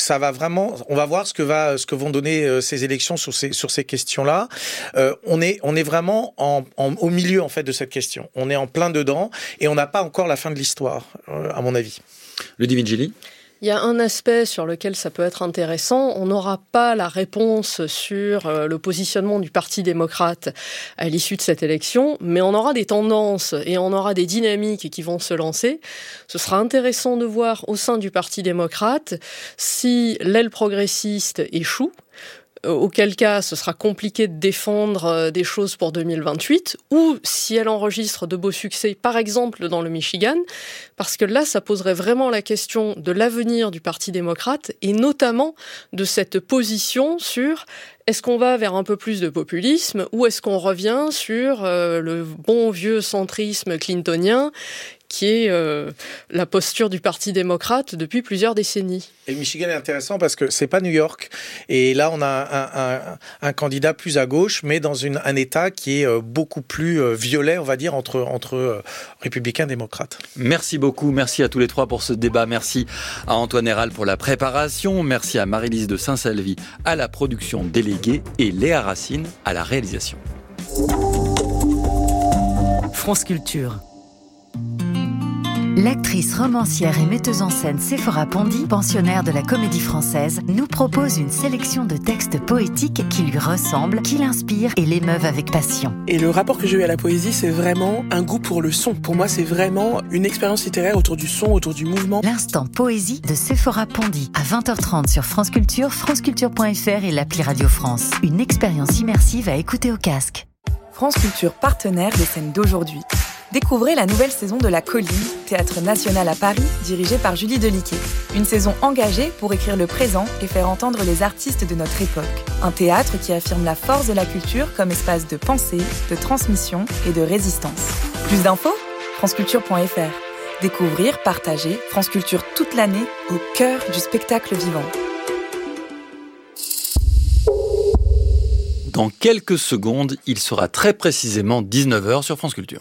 ça va vraiment. On va voir ce que vont donner ces élections sur ces questions-là. On est vraiment au milieu en fait de cette question. On est en plein dedans et on n'a pas encore la fin de l'histoire, à mon avis. Ludivine Gilly. Il y a un aspect sur lequel ça peut être intéressant. On n'aura pas la réponse sur le positionnement du Parti démocrate à l'issue de cette élection, mais on aura des tendances et on aura des dynamiques qui vont se lancer. Ce sera intéressant de voir au sein du Parti démocrate si l'aile progressiste échoue, auquel cas ce sera compliqué de défendre des choses pour 2028, ou si elle enregistre de beaux succès, par exemple dans le Michigan, parce que là, ça poserait vraiment la question de l'avenir du Parti démocrate, et notamment de cette position sur est-ce qu'on va vers un peu plus de populisme, ou est-ce qu'on revient sur le bon vieux centrisme clintonien, qui est la posture du Parti démocrate depuis plusieurs décennies. Et le Michigan est intéressant parce que c'est pas New York. Et là, on a un candidat plus à gauche, mais dans un État qui est beaucoup plus violet, on va dire, entre républicains et démocrates. Merci beaucoup. Merci à tous les trois pour ce débat. Merci à Antoine Héral pour la préparation. Merci à Marie-Lise de Saint-Salvi à la production déléguée et Léa Racine à la réalisation. France Culture. L'actrice, romancière et metteuse en scène Séphora Pondy, pensionnaire de la Comédie Française, nous propose une sélection de textes poétiques qui lui ressemblent, qui l'inspirent et l'émeuvent avec passion. Et le rapport que j'ai eu à la poésie, c'est vraiment un goût pour le son. Pour moi, c'est vraiment une expérience littéraire autour du son, autour du mouvement. L'instant poésie de Séphora Pondy, à 20h30 sur France Culture, franceculture.fr et l'appli Radio France. Une expérience immersive à écouter au casque. France Culture, partenaire des scènes d'aujourd'hui. Découvrez la nouvelle saison de La Colline, Théâtre National à Paris, dirigé par Julie Deliquet. Une saison engagée pour écrire le présent et faire entendre les artistes de notre époque. Un théâtre qui affirme la force de la culture comme espace de pensée, de transmission et de résistance. Plus d'infos ? franceculture.fr. Découvrir, partager, France Culture toute l'année, au cœur du spectacle vivant. Dans quelques secondes, il sera très précisément 19h sur France Culture.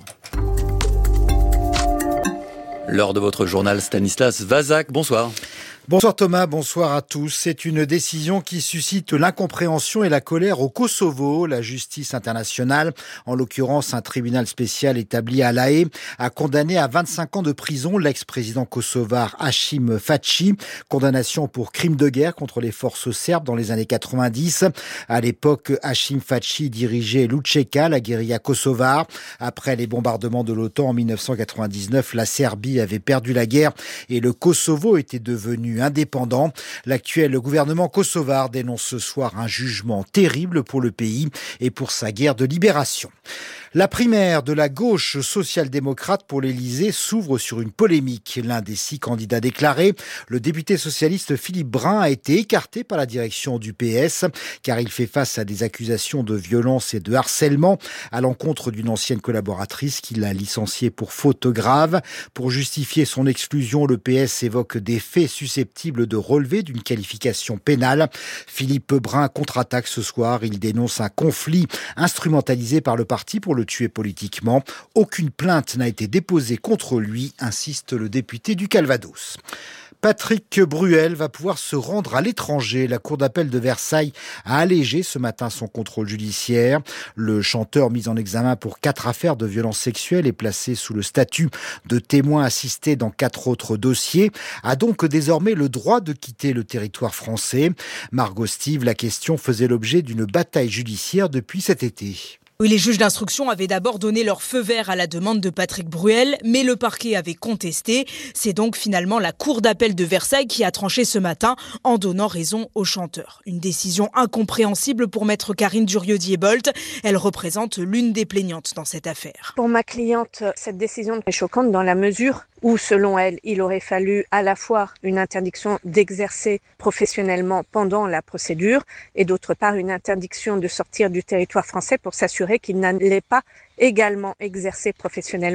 L'heure de votre journal, Stanislas Vazak, bonsoir. Bonsoir Thomas, bonsoir à tous. C'est une décision qui suscite l'incompréhension et la colère au Kosovo. La justice internationale, en l'occurrence un tribunal spécial établi à La Haye, a condamné à 25 ans de prison l'ex-président kosovar Hashim Thaçi. Condamnation pour crime de guerre contre les forces serbes dans les années 90. À l'époque, Hashim Thaçi dirigeait l'UÇK, la guérilla kosovare. Après les bombardements de l'OTAN en 1999, la Serbie avait perdu la guerre et le Kosovo était devenu indépendant. L'actuel gouvernement kosovar dénonce ce soir un jugement terrible pour le pays et pour sa guerre de libération. La primaire de la gauche social-démocrate pour l'Élysée s'ouvre sur une polémique. L'un des 6 candidats déclarés, le député socialiste Philippe Brun, a été écarté par la direction du PS car il fait face à des accusations de violence et de harcèlement à l'encontre d'une ancienne collaboratrice qu'il a licenciée pour faute grave. Pour justifier son exclusion, le PS évoque des faits susceptibles de relever d'une qualification pénale. Philippe Brun contre-attaque ce soir. Il dénonce un conflit instrumentalisé par le parti pour le tuer politiquement. Aucune plainte n'a été déposée contre lui, insiste le député du Calvados. Patrick Bruel va pouvoir se rendre à l'étranger. La cour d'appel de Versailles a allégé ce matin son contrôle judiciaire. Le chanteur mis en examen pour 4 affaires de violences sexuelles et placé sous le statut de témoin assisté dans 4 autres dossiers a donc désormais le droit de quitter le territoire français. Margot Steve, la question faisait l'objet d'une bataille judiciaire depuis cet été. Oui, les juges d'instruction avaient d'abord donné leur feu vert à la demande de Patrick Bruel, mais le parquet avait contesté. C'est donc finalement la cour d'appel de Versailles qui a tranché ce matin en donnant raison au chanteur. Une décision incompréhensible pour maître Karine Durieux-Diebolt. Elle représente l'une des plaignantes dans cette affaire. Pour ma cliente, cette décision est choquante dans la mesure où, selon elle, il aurait fallu à la fois une interdiction d'exercer professionnellement pendant la procédure et d'autre part une interdiction de sortir du territoire français pour s'assurer qu'il n'allait pas également exercer professionnellement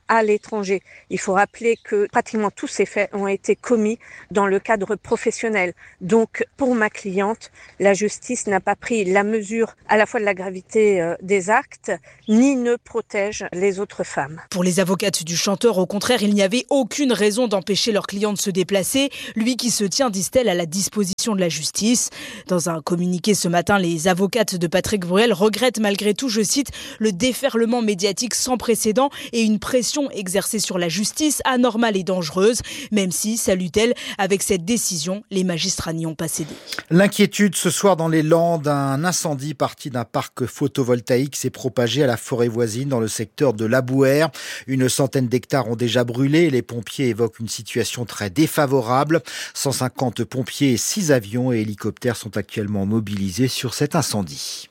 à l'étranger. Il faut rappeler que pratiquement tous ces faits ont été commis dans le cadre professionnel. Donc, pour ma cliente, la justice n'a pas pris la mesure à la fois de la gravité des actes, ni ne protège les autres femmes. Pour les avocates du chanteur, au contraire, il n'y avait aucune raison d'empêcher leur client de se déplacer, lui qui se tient, disent-elles, à la disposition de la justice. Dans un communiqué ce matin, les avocates de Patrick Bruel regrettent malgré tout, je cite, le déferlement médiatique sans précédent et une pression exercée sur la justice anormale et dangereuse, même si, saluent-elles, avec cette décision, les magistrats n'y ont pas cédé. L'inquiétude ce soir dans les Landes, un incendie parti d'un parc photovoltaïque s'est propagé à la forêt voisine dans le secteur de l'Abouer. Une centaine d'hectares ont déjà brûlé et les pompiers évoquent une situation très défavorable. 150 pompiers et 6 avions et hélicoptères sont actuellement mobilisés sur cet incendie.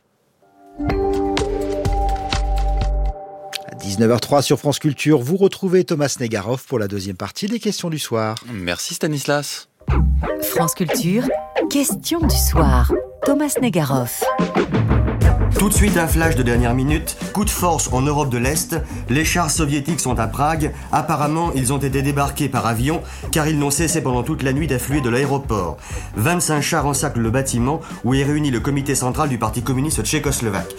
19h03 sur France Culture, vous retrouvez Thomas Negaroff pour la deuxième partie des questions du soir. Merci Stanislas. France Culture, questions du soir. Thomas Negaroff. Tout de suite un flash de dernière minute, coup de force en Europe de l'Est, les chars soviétiques sont à Prague, apparemment ils ont été débarqués par avion car ils n'ont cessé pendant toute la nuit d'affluer de l'aéroport. 25 chars encerclent le bâtiment où est réuni le comité central du Parti communiste tchécoslovaque.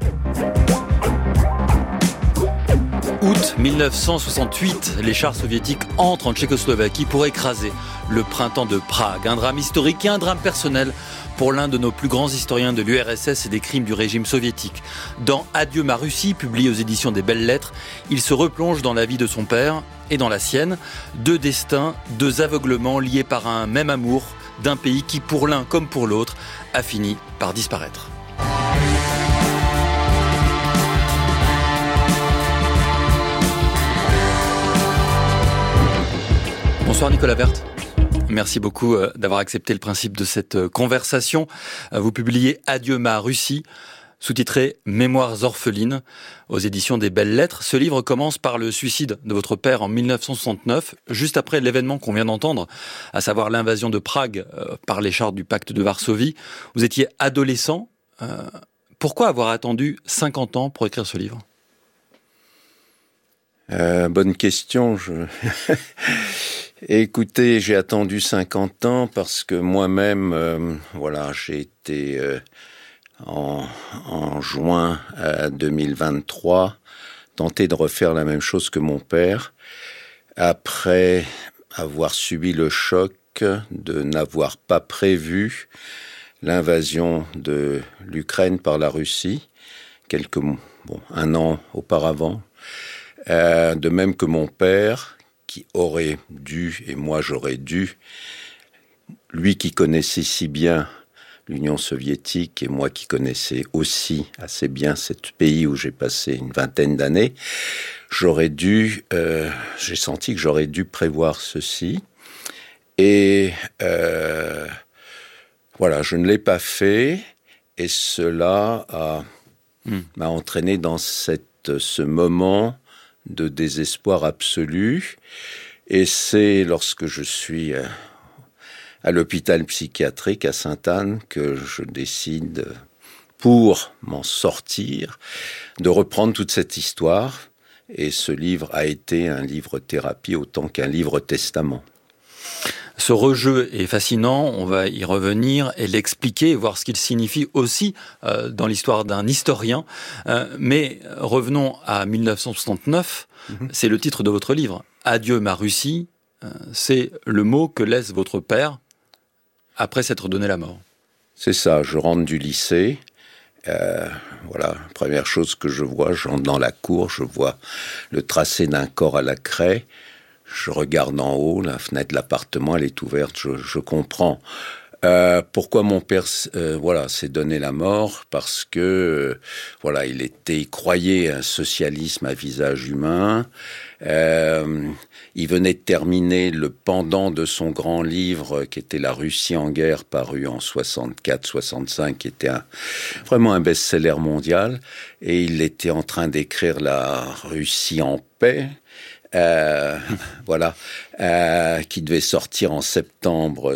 Août 1968, les chars soviétiques entrent en Tchécoslovaquie pour écraser le printemps de Prague. Un drame historique et un drame personnel pour l'un de nos plus grands historiens de l'URSS et des crimes du régime soviétique. Dans Adieu ma Russie, publié aux éditions des Belles Lettres, il se replonge dans la vie de son père et dans la sienne. Deux destins, deux aveuglements liés par un même amour d'un pays qui, pour l'un comme pour l'autre, a fini par disparaître. Bonsoir Nicolas Werth. Merci beaucoup d'avoir accepté le principe de cette conversation. Vous publiez Adieu ma Russie, sous-titré Mémoires orphelines, aux éditions des Belles Lettres. Ce livre commence par le suicide de votre père en 1969, juste après l'événement qu'on vient d'entendre, à savoir l'invasion de Prague par les chars du pacte de Varsovie. Vous étiez adolescent. Pourquoi avoir attendu 50 ans pour écrire ce livre ? Bonne question. Écoutez, j'ai attendu 50 ans parce que moi-même, j'ai été en juin 2023 tenté de refaire la même chose que mon père, après avoir subi le choc de n'avoir pas prévu l'invasion de l'Ukraine par la Russie, un an auparavant. De même que mon père, qui aurait dû, et moi j'aurais dû, lui qui connaissait si bien l'Union soviétique et moi qui connaissais aussi assez bien ce pays où j'ai passé une vingtaine d'années, j'ai senti que j'aurais dû prévoir ceci. Et je ne l'ai pas fait, et cela m'a entraîné dans ce moment de désespoir absolu. Et c'est lorsque je suis à l'hôpital psychiatrique à Sainte-Anne que je décide, pour m'en sortir, de reprendre toute cette histoire. Et ce livre a été un livre-thérapie autant qu'un livre-testament. Ce rejeu est fascinant, on va y revenir et l'expliquer, voir ce qu'il signifie aussi dans l'histoire d'un historien. Mais revenons à 1969, c'est le titre de votre livre. Adieu ma Russie, c'est le mot que laisse votre père après s'être donné la mort. C'est ça, je rentre du lycée. Première chose que je vois, je rentre dans la cour, je vois le tracé d'un corps à la craie. Je regarde en haut, la fenêtre de l'appartement, elle est ouverte, je comprends. Pourquoi mon père s'est donné la mort ? Parce que il croyait à un socialisme à visage humain. Il venait de terminer le pendant de son grand livre qui était La Russie en guerre, paru en 64-65, qui était vraiment un best-seller mondial. Et il était en train d'écrire La Russie en paix. Qui devait sortir en septembre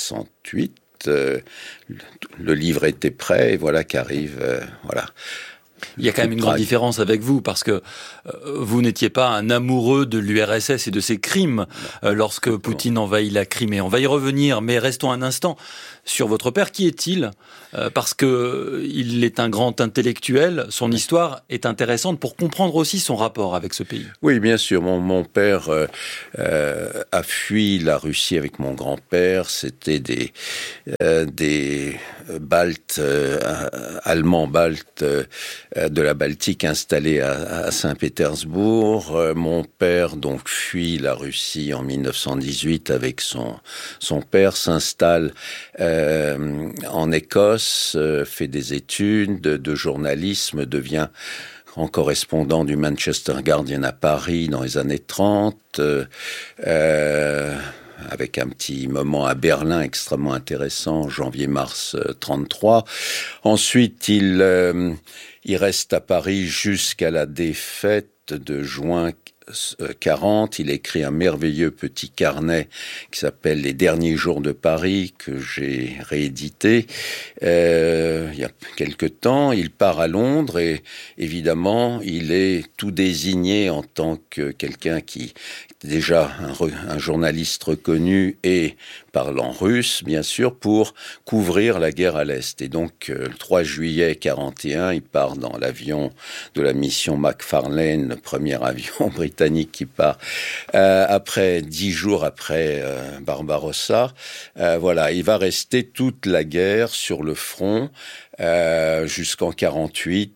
68. Le livre était prêt et voilà qu'arrive Il y a quand même une grande différence avec vous, parce que vous n'étiez pas un amoureux de l'URSS et de ses crimes lorsque Poutine envahit la Crimée. On va y revenir, mais restons un instant sur votre père. Qui est-il ? Parce que il est un grand intellectuel, son histoire est intéressante pour comprendre aussi son rapport avec ce pays. Oui, bien sûr. Mon père a fui la Russie avec mon grand-père. C'était des Baltes, allemands baltes de la Baltique installés à Saint-Pétersbourg. Mon père donc fuit la Russie en 1918 avec son père, s'installe en Écosse, fait des études de journalisme, devient en correspondant du Manchester Guardian à Paris dans les années 30, avec un petit moment à Berlin extrêmement intéressant, janvier-mars 33. Ensuite, il reste à Paris jusqu'à la défaite de juin 40, il écrit un merveilleux petit carnet qui s'appelle Les derniers jours de Paris, que j'ai réédité il y a quelque temps. Il part à Londres et évidemment il est tout désigné en tant que quelqu'un qui déjà un journaliste reconnu et parlant russe, bien sûr, pour couvrir la guerre à l'Est. Et donc, le 3 juillet 41, il part dans l'avion de la mission Macfarlane, le premier avion britannique qui part après 10 jours après Barbarossa. Voilà, il va rester toute la guerre sur le front jusqu'en 48.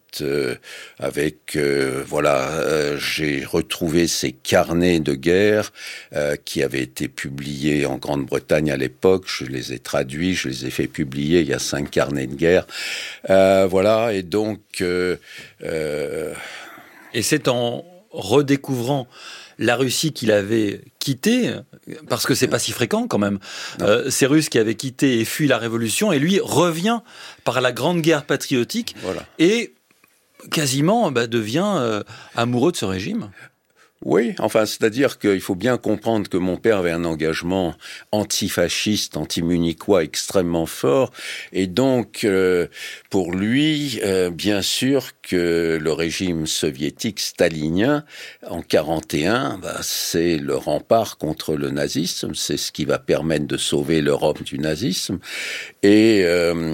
J'ai retrouvé ces carnets de guerre qui avaient été publiés en Grande-Bretagne à l'époque. Je les ai traduits, je les ai fait publier. Il y a 5 carnets de guerre. Et donc... Et c'est en redécouvrant la Russie qu'il avait quittée, parce que c'est pas si fréquent quand même, ces Russes qui avaient quitté et fui la Révolution, et lui revient par la Grande Guerre patriotique, et quasiment devient amoureux de ce régime. Oui, enfin, c'est-à-dire qu'il faut bien comprendre que mon père avait un engagement antifasciste, anti-munichois extrêmement fort, et donc pour lui, bien sûr que le régime soviétique stalinien en 41, c'est le rempart contre le nazisme, c'est ce qui va permettre de sauver l'Europe du nazisme, et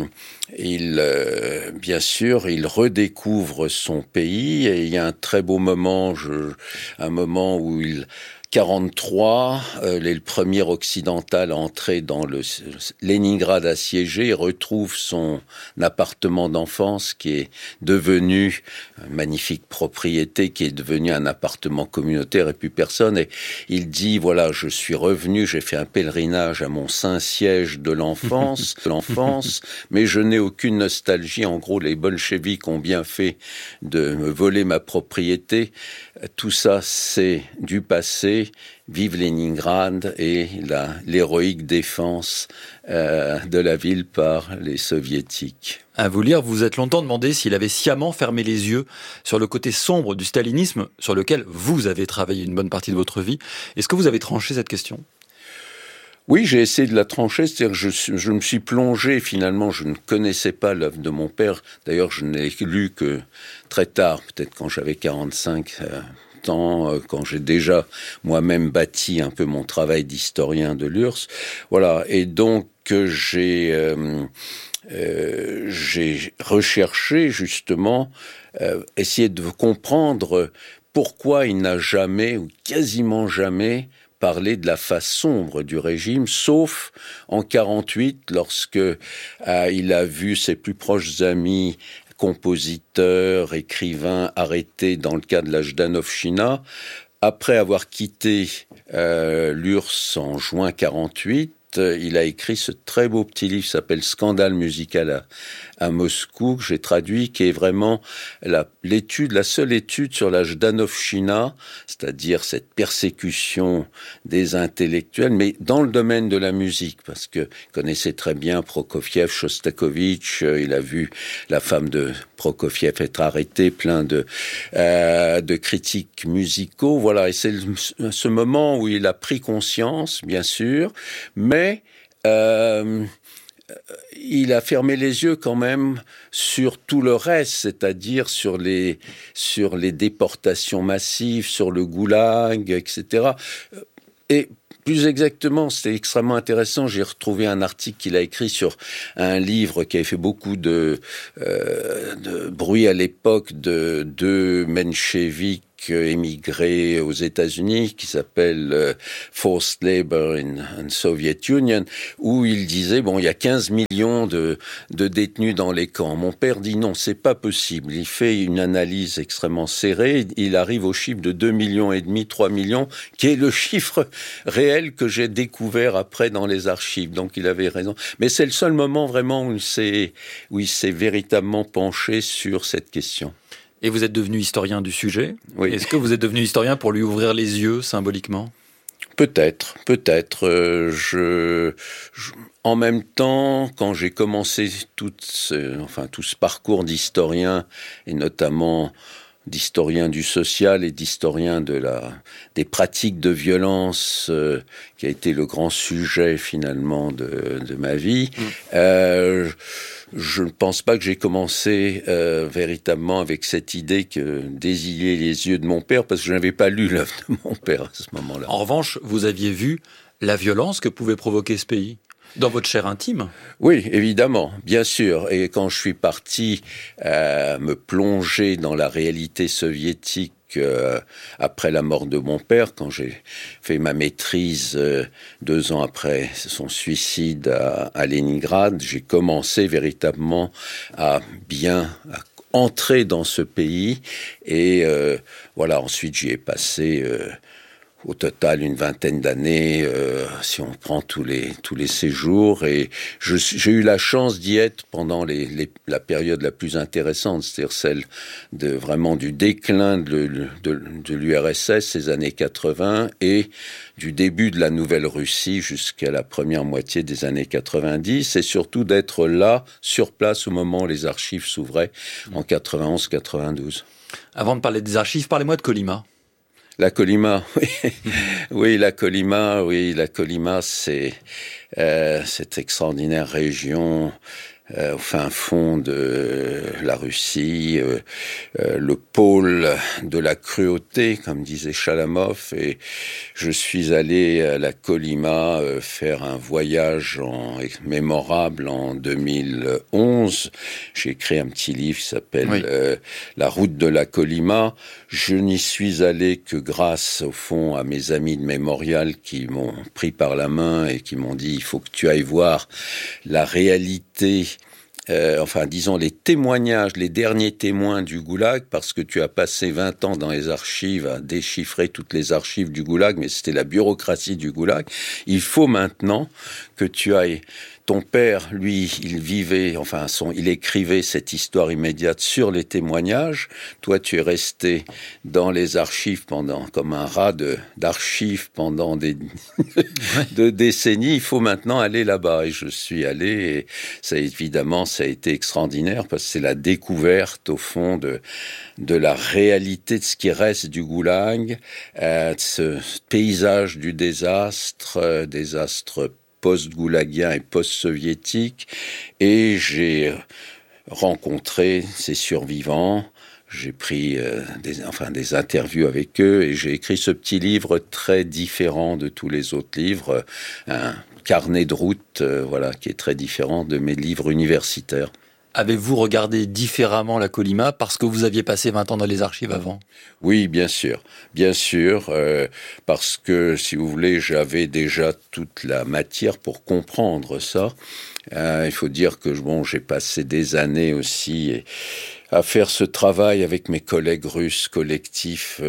bien sûr, il redécouvre son pays, et il y a un très beau moment, un moment où 43, il est le premier occidental à entrer dans le Leningrad assiégé et retrouve son appartement d'enfance qui est devenu une magnifique propriété, qui est devenu un appartement communautaire et plus personne. Et il dit, voilà, je suis revenu, j'ai fait un pèlerinage à mon Saint-Siège de l'enfance, mais je n'ai aucune nostalgie. En gros, les bolcheviks ont bien fait de me voler ma propriété. Tout ça, c'est du passé. Vive Leningrad et l'héroïque défense de la ville par les soviétiques. À vous lire, vous vous êtes longtemps demandé s'il avait sciemment fermé les yeux sur le côté sombre du stalinisme sur lequel vous avez travaillé une bonne partie de votre vie. Est-ce que vous avez tranché cette question ? Oui, j'ai essayé de la trancher, c'est-à-dire que je me suis plongé, finalement, je ne connaissais pas l'œuvre de mon père. D'ailleurs, je ne l'ai lu que très tard, peut-être quand j'avais 45 ans, quand j'ai déjà moi-même bâti un peu mon travail d'historien de l'URSS. Voilà, et donc j'ai recherché justement, essayer de comprendre pourquoi il n'a jamais, ou quasiment jamais, parlé de la face sombre du régime, sauf en 48, lorsque il a vu ses plus proches amis, compositeurs, écrivains arrêtés dans le cas de la Jdanovщина. Après avoir quitté l'URSS en juin 48, il a écrit ce très beau petit livre qui s'appelle « Scandale musical à Moscou », que j'ai traduit, qui est vraiment la seule étude sur la Jdanovщина, c'est-à-dire cette persécution des intellectuels, mais dans le domaine de la musique, parce que il connaissait très bien Prokofiev, Shostakovich, il a vu la femme de Prokofiev être arrêtée, plein de critiques musicaux, voilà, et c'est ce moment où il a pris conscience, bien sûr, mais il a fermé les yeux quand même sur tout le reste, c'est-à-dire sur les déportations massives, sur le goulag, etc. Et plus exactement, c'était extrêmement intéressant. J'ai retrouvé un article qu'il a écrit sur un livre qui avait fait beaucoup de bruit à l'époque de deux mencheviks émigrés aux États-Unis, qui s'appelle Forced Labor in Soviet Union, où il disait, il y a 15 millions de détenus dans les camps. Mon père dit non, c'est pas possible. Il fait une analyse extrêmement serrée. Il arrive au chiffre de 2,5 millions, 3 millions, qui est le chiffre réel que j'ai découvert après dans les archives. Donc il avait raison. Mais c'est le seul moment vraiment où il s'est véritablement penché sur cette question. Et vous êtes devenu historien du sujet. Oui. Est-ce que vous êtes devenu historien pour lui ouvrir les yeux symboliquement ? Peut-être. En même temps, quand j'ai commencé tout ce parcours d'historien, et notamment d'historien du social et d'historien des pratiques de violence, qui a été le grand sujet finalement de ma vie, je ne pense pas que j'ai commencé véritablement avec cette idée que désiller les yeux de mon père, parce que je n'avais pas lu l'œuvre de mon père à ce moment-là. En revanche, vous aviez vu la violence que pouvait provoquer ce pays dans votre chair intime ? Oui, évidemment, bien sûr. Et quand je suis parti me plonger dans la réalité soviétique après la mort de mon père, quand j'ai fait ma maîtrise 2 ans après son suicide à Leningrad, j'ai commencé véritablement à entrer dans ce pays. Et ensuite j'y ai passé au total une 20aine d'années, si on prend tous les séjours, et j'ai eu la chance d'y être pendant la période la plus intéressante, c'est-à-dire celle du déclin de l'URSS, ces années 80, et du début de la Nouvelle-Russie jusqu'à la première moitié des années 90, et surtout d'être là, sur place, au moment où les archives s'ouvraient, en 91-92. Avant de parler des archives, parlez-moi de Kolyma. La Kolyma, oui, la Kolyma, c'est cette extraordinaire région au fin fond de la Russie, le pôle de la cruauté, comme disait Chalamov, et je suis allé à la Kolyma faire un voyage mémorable en 2011. J'ai écrit un petit livre qui s'appelle La route de la Kolyma. Je n'y suis allé que grâce, au fond, à mes amis de Mémorial qui m'ont pris par la main et qui m'ont dit « il faut que tu ailles voir la réalité ». Les témoignages, les derniers témoins du Goulag, parce que tu as passé 20 ans dans les archives à déchiffrer toutes les archives du Goulag, mais c'était la bureaucratie du Goulag. Il faut maintenant que tu ailles... Ton père, lui, il écrivait cette histoire immédiate sur les témoignages. Toi, tu es resté dans les archives comme un rat d'archives pendant des décennies. Il faut maintenant aller là-bas. Et je suis allé, et ça a été extraordinaire, parce que c'est la découverte, au fond, de la réalité de ce qui reste du Goulag, de ce paysage du désastre post-goulagien et post-soviétique, et j'ai rencontré ces survivants, j'ai pris des interviews avec eux, et j'ai écrit ce petit livre très différent de tous les autres livres, un carnet de route, qui est très différent de mes livres universitaires. Avez-vous regardé différemment la Kolyma parce que vous aviez passé 20 ans dans les archives avant ? Oui, bien sûr, parce que, si vous voulez, j'avais déjà toute la matière pour comprendre ça. Il faut dire que j'ai passé des années aussi à faire ce travail avec mes collègues russes collectifs.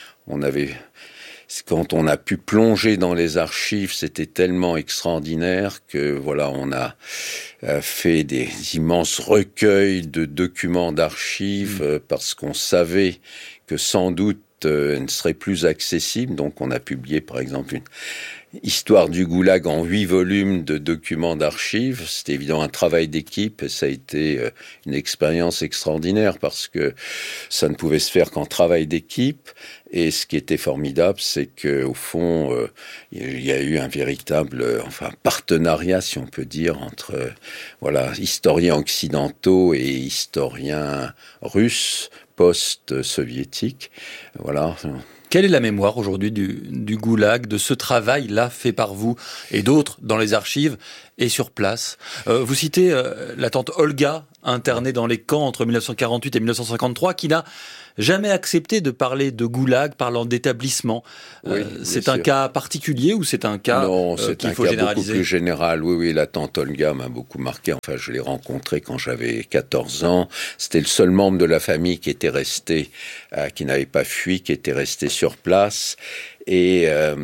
Quand on a pu plonger dans les archives, c'était tellement extraordinaire que on a fait des immenses recueils de documents d'archives parce qu'on savait que sans doute ne serait plus accessible. Donc on a publié par exemple Histoire du Goulag en 8 volumes de documents d'archives. C'était évidemment un travail d'équipe et ça a été une expérience extraordinaire parce que ça ne pouvait se faire qu'en travail d'équipe. Et ce qui était formidable, c'est que au fond, il y a eu un véritable, partenariat, si on peut dire, entre historiens occidentaux et historiens russes post-soviétiques. Voilà. Quelle est la mémoire aujourd'hui du Goulag, de ce travail-là fait par vous et d'autres dans les archives et sur place? Vous citez la tante Olga, internée dans les camps entre 1948 et 1953, qui n'a jamais accepté de parler de Goulag, parlant d'établissement. Oui, c'est un cas particulier ou c'est un cas qu'il faut généraliser? Non, c'est un cas beaucoup plus général. Oui, la tante Olga m'a beaucoup marqué. Enfin, je l'ai rencontrée quand j'avais 14 ans. C'était le seul membre de la famille qui était resté, qui n'avait pas fui, qui était resté sur place. Et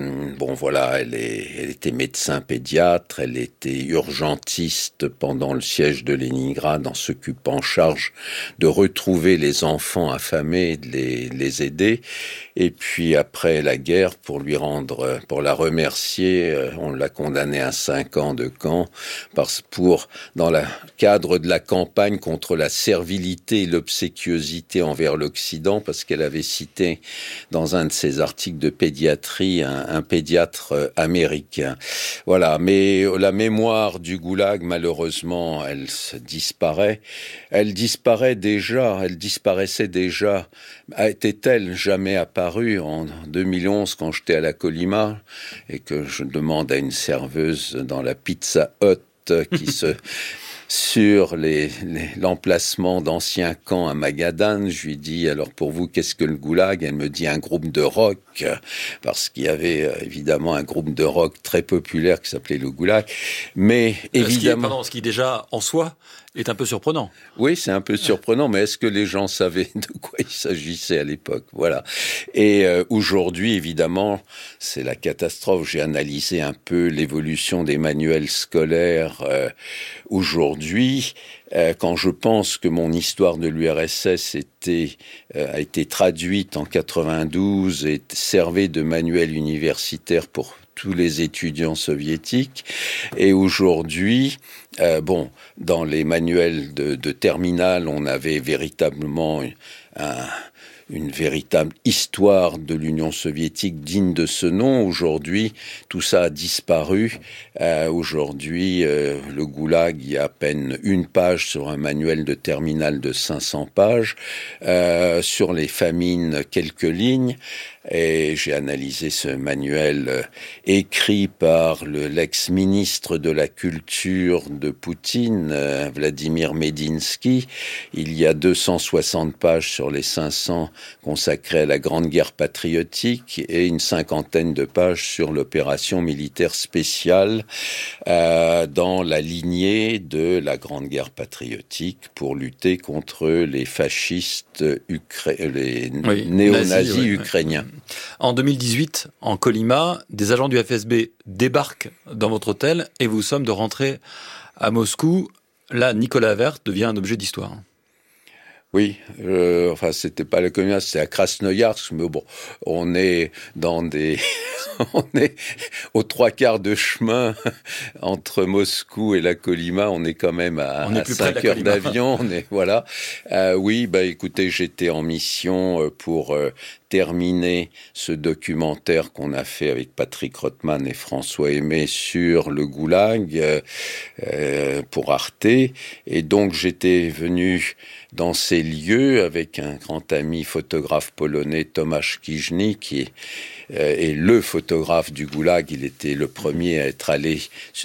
elle était médecin pédiatre, elle était urgentiste pendant le siège de Léningrad en s'occupant en charge de retrouver les enfants affamés et de les aider. Et puis après la guerre, pour la remercier, on l'a condamnée à 5 ans de camp dans le cadre de la campagne contre la servilité et l'obséquiosité envers l'Occident, parce qu'elle avait cité dans un de ses articles de pédiatrie un pédiatre américain. Voilà, mais la mémoire du Goulag, malheureusement, elle disparaît. Elle disparaissait déjà. Était-elle jamais apparue en 2011 quand j'étais à la Colima et que je demande à une serveuse dans la Pizza Hut qui se... sur l'emplacement d'anciens camps à Magadan, je lui dis, alors pour vous, qu'est-ce que le Goulag? Elle me dit un groupe de rock, parce qu'il y avait évidemment un groupe de rock très populaire qui s'appelait le Goulag, mais évidemment... Ce qui déjà, en soi, est un peu surprenant. Oui, c'est un peu surprenant, mais est-ce que les gens savaient de quoi il s'agissait à l'époque? Voilà. Et aujourd'hui, évidemment, c'est la catastrophe. J'ai analysé un peu l'évolution des manuels scolaires aujourd'hui. Quand je pense que mon histoire de l'URSS a été traduite en 92 et servait de manuel universitaire pour tous les étudiants soviétiques. Et aujourd'hui, dans les manuels de terminale, on avait véritablement une véritable histoire de l'Union soviétique digne de ce nom. Aujourd'hui, tout ça a disparu. Aujourd'hui, le Goulag, il y a à peine une page sur un manuel de terminale de 500 pages. Sur les famines, quelques lignes. Et j'ai analysé ce manuel écrit par l'ex-ministre de la Culture de Poutine, Vladimir Medinsky. Il y a 260 pages sur les 500 consacrées à la Grande Guerre patriotique et une 50aine de pages sur l'opération militaire spéciale dans la lignée de la Grande Guerre patriotique pour lutter contre les fascistes, les néo-nazis ukrainiens. En 2018, en Colima, des agents du FSB débarquent dans votre hôtel et vous sommes de rentrer à Moscou. Là, Nicolas Vert devient un objet d'histoire. Oui, c'était pas la Colima, c'était à Krasnoïarsk, mais bon, on est on est aux 3/4 de chemin entre Moscou et la Colima, on est quand même à 5 heures d'avion, écoutez, j'étais en mission pour terminer ce documentaire qu'on a fait avec Patrick Rothman et François Aimé sur le Goulag pour Arte, et donc j'étais venu dans ces lieux avec un grand ami photographe polonais, Tomasz Kijny, qui est le photographe du Goulag. Il était le premier à être allé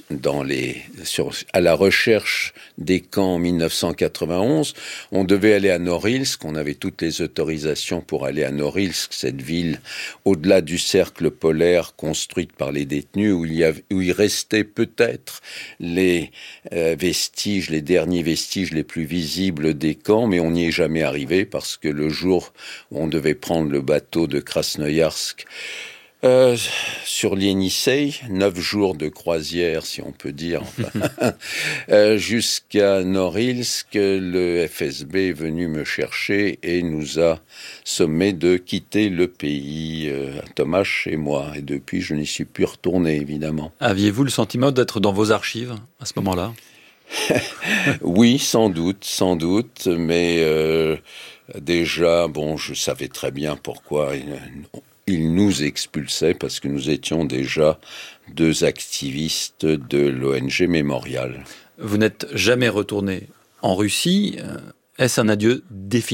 à la recherche des camps en 1991. On devait aller à Norilsk, on avait toutes les autorisations pour aller à Norilsk, cette ville au-delà du cercle polaire construite par les détenus, où il restait peut-être les vestiges, les derniers vestiges les plus visibles des camps, mais on n'y est jamais arrivé parce que le jour où on devait prendre le bateau de Krasnoïarsk Sur l'Ienisseï, 9 jours de croisière, si on peut dire, jusqu'à Norilsk, le FSB est venu me chercher et nous a sommé de quitter le pays, Thomas et moi. Et depuis, je n'y suis plus retourné, évidemment. Aviez-vous le sentiment d'être dans vos archives à ce moment-là ? Oui, sans doute, mais déjà, je savais très bien pourquoi il nous expulsait, parce que nous étions déjà 2 activistes de l'ONG Mémorial. Vous n'êtes jamais retourné en Russie. Est-ce un adieu définitif ?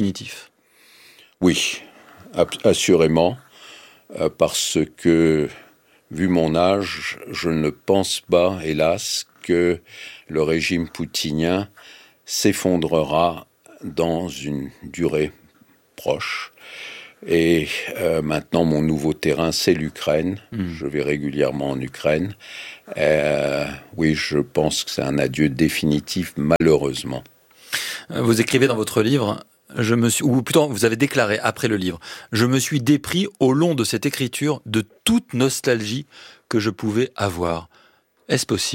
Oui, assurément, parce que, vu mon âge, je ne pense pas, hélas, que le régime poutinien s'effondrera dans une durée proche. Et maintenant, mon nouveau terrain, c'est l'Ukraine. Je vais régulièrement en Ukraine. Oui, je pense que c'est un adieu définitif, malheureusement. Vous écrivez dans votre livre, ou plutôt vous avez déclaré après le livre, « Je me suis dépris au long de cette écriture de toute nostalgie que je pouvais avoir ». Est-ce possible ?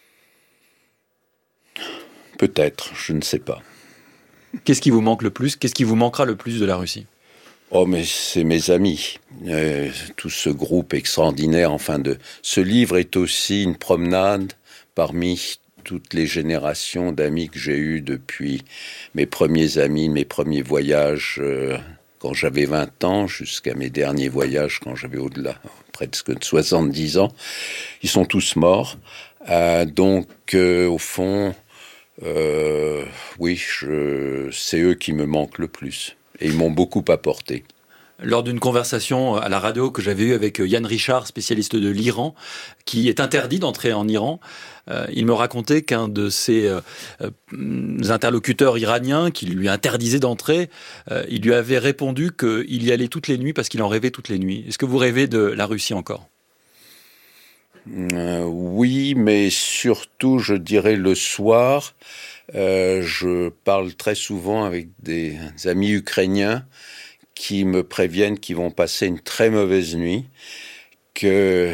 Peut-être, je ne sais pas. Qu'est-ce qui vous manque le plus ? Qu'est-ce qui vous manquera le plus de la Russie ? Oh, mais c'est mes amis, tout ce groupe extraordinaire. Ce livre est aussi une promenade parmi toutes les générations d'amis que j'ai eues depuis mes premiers amis, mes premiers voyages quand j'avais 20 ans, jusqu'à mes derniers voyages quand j'avais au-delà, presque de 70 ans. Ils sont tous morts. Donc, au fond, oui, c'est eux qui me manquent le plus. Et ils m'ont beaucoup apporté. Lors d'une conversation à la radio que j'avais eue avec Yann Richard, spécialiste de l'Iran, qui est interdit d'entrer en Iran, il me racontait qu'un de ses interlocuteurs iraniens, qui lui interdisait d'entrer, il lui avait répondu qu'il y allait toutes les nuits parce qu'il en rêvait toutes les nuits. Est-ce que vous rêvez de la Russie encore ? Oui, mais surtout, je dirais le soir. Je parle très souvent avec des amis ukrainiens qui me préviennent qu'ils vont passer une très mauvaise nuit, qu'ils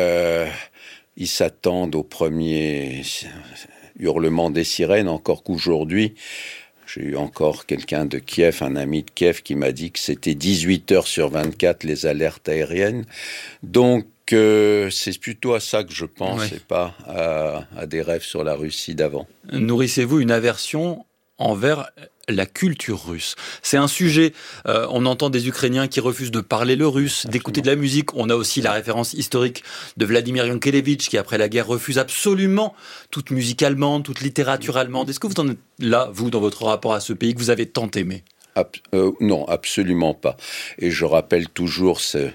s'attendent au premier hurlement des sirènes, encore qu'aujourd'hui, j'ai eu encore quelqu'un de Kiev, un ami de Kiev, qui m'a dit que c'était 18 heures sur 24 les alertes aériennes. Donc, c'est plutôt à ça que je pense, et pas à des rêves sur la Russie d'avant. Nourrissez-vous une aversion envers la culture russe? C'est un sujet, on entend des Ukrainiens qui refusent de parler le russe, d'écouter de la musique. On a aussi la référence historique de Vladimir Yankelevitch qui, après la guerre, refuse absolument toute musique allemande, toute littérature allemande. Est-ce que vous en êtes là, vous, dans votre rapport à ce pays que vous avez tant aimé? Non, absolument pas. Et je rappelle toujours ces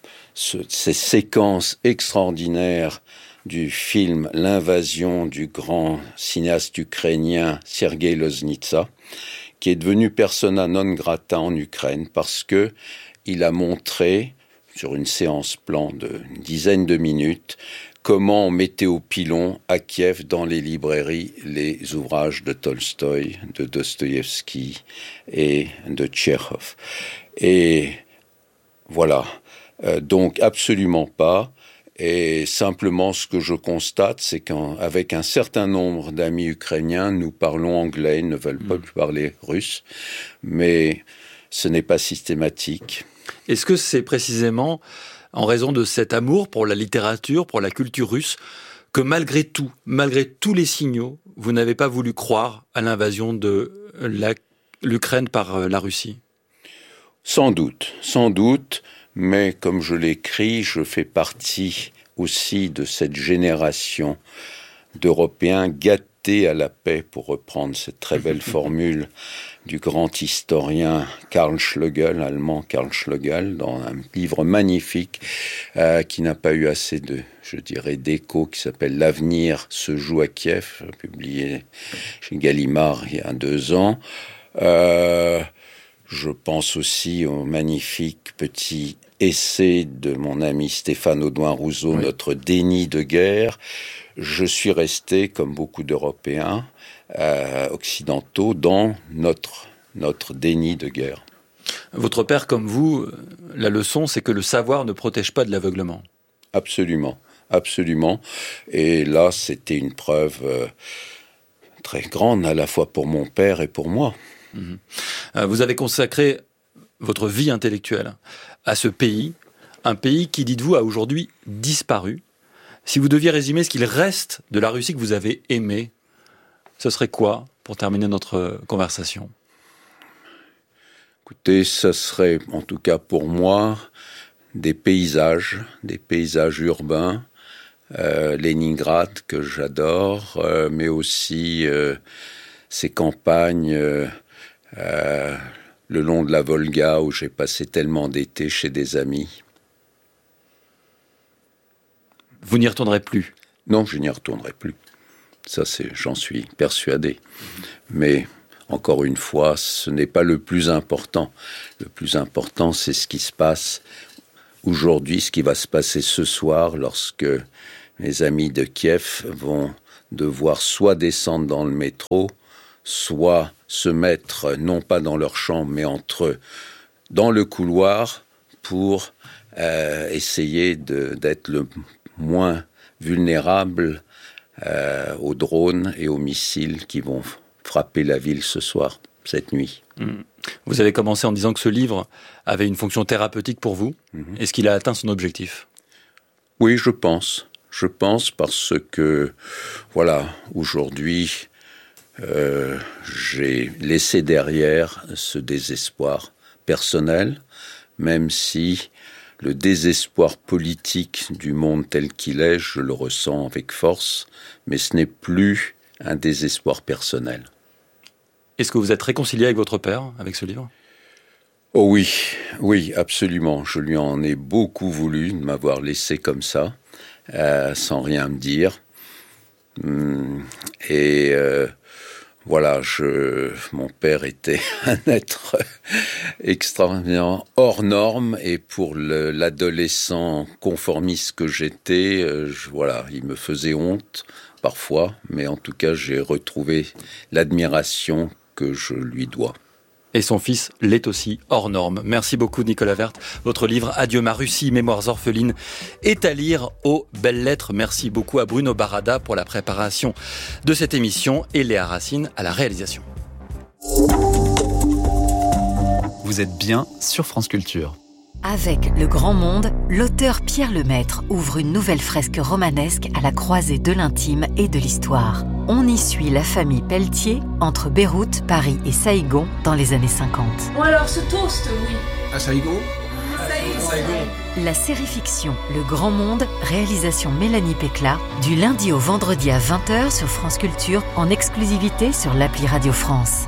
séquences extraordinaires du film L'invasion du grand cinéaste ukrainien Sergueï Loznitsa, qui est devenu persona non grata en Ukraine parce que il a montré, sur une séance plan d'une dizaine de minutes, comment on mettait au pilon à Kiev, dans les librairies, les ouvrages de Tolstoï, de Dostoïevski et de Tchekhov. Et voilà. Donc absolument pas. Et simplement, ce que je constate, c'est qu'avec un certain nombre d'amis ukrainiens, nous parlons anglais, ils ne veulent pas plus parler russe, mais ce n'est pas systématique. Est-ce que c'est précisément en raison de cet amour pour la littérature, pour la culture russe, que malgré tout, malgré tous les signaux, vous n'avez pas voulu croire à l'invasion de l'Ukraine par la Russie? Sans doute. Mais comme je l'écris, je fais partie aussi de cette génération d'Européens gâtés à la paix, pour reprendre cette très belle formule du grand historien Karl Schlegel, allemand Karl Schlegel, dans un livre magnifique qui n'a pas eu assez d'écho, qui s'appelle « L'avenir se joue à Kiev », publié chez Gallimard il y a 2 ans. Je pense aussi au magnifique petit essai de mon ami Stéphane Audouin-Rousseau, oui. Notre déni de guerre. Je suis resté, comme beaucoup d'Européens occidentaux, dans notre déni de guerre. Votre père, comme vous, la leçon, c'est que le savoir ne protège pas de l'aveuglement. Absolument, absolument. Et là, c'était une preuve très grande, à la fois pour mon père et pour moi. Vous avez consacré votre vie intellectuelle à ce pays, un pays qui, dites-vous, a aujourd'hui disparu. Si vous deviez résumer ce qu'il reste de la Russie que vous avez aimée, ce serait quoi, pour terminer notre conversation ? Écoutez, ce serait, en tout cas pour moi, des paysages urbains, Leningrad que j'adore, mais aussi ces campagnes le long de la Volga où j'ai passé tellement d'été chez des amis. Vous n'y retournerez plus ? Non, je n'y retournerai plus. Ça, j'en suis persuadé. Mais encore une fois, ce n'est pas le plus important. Le plus important, c'est ce qui se passe aujourd'hui, ce qui va se passer ce soir lorsque mes amis de Kiev vont devoir soit descendre dans le métro, soit se mettre, non pas dans leur chambre, mais entre eux, dans le couloir pour essayer d'être le moins vulnérable aux drones et aux missiles qui vont frapper la ville ce soir, cette nuit. Vous avez commencé en disant que ce livre avait une fonction thérapeutique pour vous. Est-ce qu'il a atteint son objectif ? Oui, je pense. Je pense parce que, voilà, aujourd'hui, j'ai laissé derrière ce désespoir personnel, même si le désespoir politique du monde tel qu'il est, je le ressens avec force, mais ce n'est plus un désespoir personnel. Est-ce que vous êtes réconcilié avec votre père, avec ce livre ? Oh oui, oui, absolument. Je lui en ai beaucoup voulu de m'avoir laissé comme ça, sans rien me dire. Et voilà, mon père était un être extrêmement hors norme, et pour l'adolescent conformiste que j'étais, voilà, il me faisait honte parfois, mais en tout cas, j'ai retrouvé l'admiration que je lui dois. Et son fils l'est aussi, hors norme. Merci beaucoup Nicolas Werth. Votre livre « Adieu ma Russie, mémoires orphelines » est à lire aux belles lettres. Merci beaucoup à Bruno Barada pour la préparation de cette émission et Léa Racine à la réalisation. Vous êtes bien sur France Culture. Avec Le Grand Monde, l'auteur Pierre Lemaître ouvre une nouvelle fresque romanesque à la croisée de l'intime et de l'histoire. On y suit la famille Pelletier entre Beyrouth, Paris et Saïgon dans les années 50. Bon alors, ce toast, oui. À Saïgon ? La série-fiction Le Grand Monde, réalisation Mélanie Pécla, du lundi au vendredi à 20h sur France Culture, en exclusivité sur l'appli Radio France.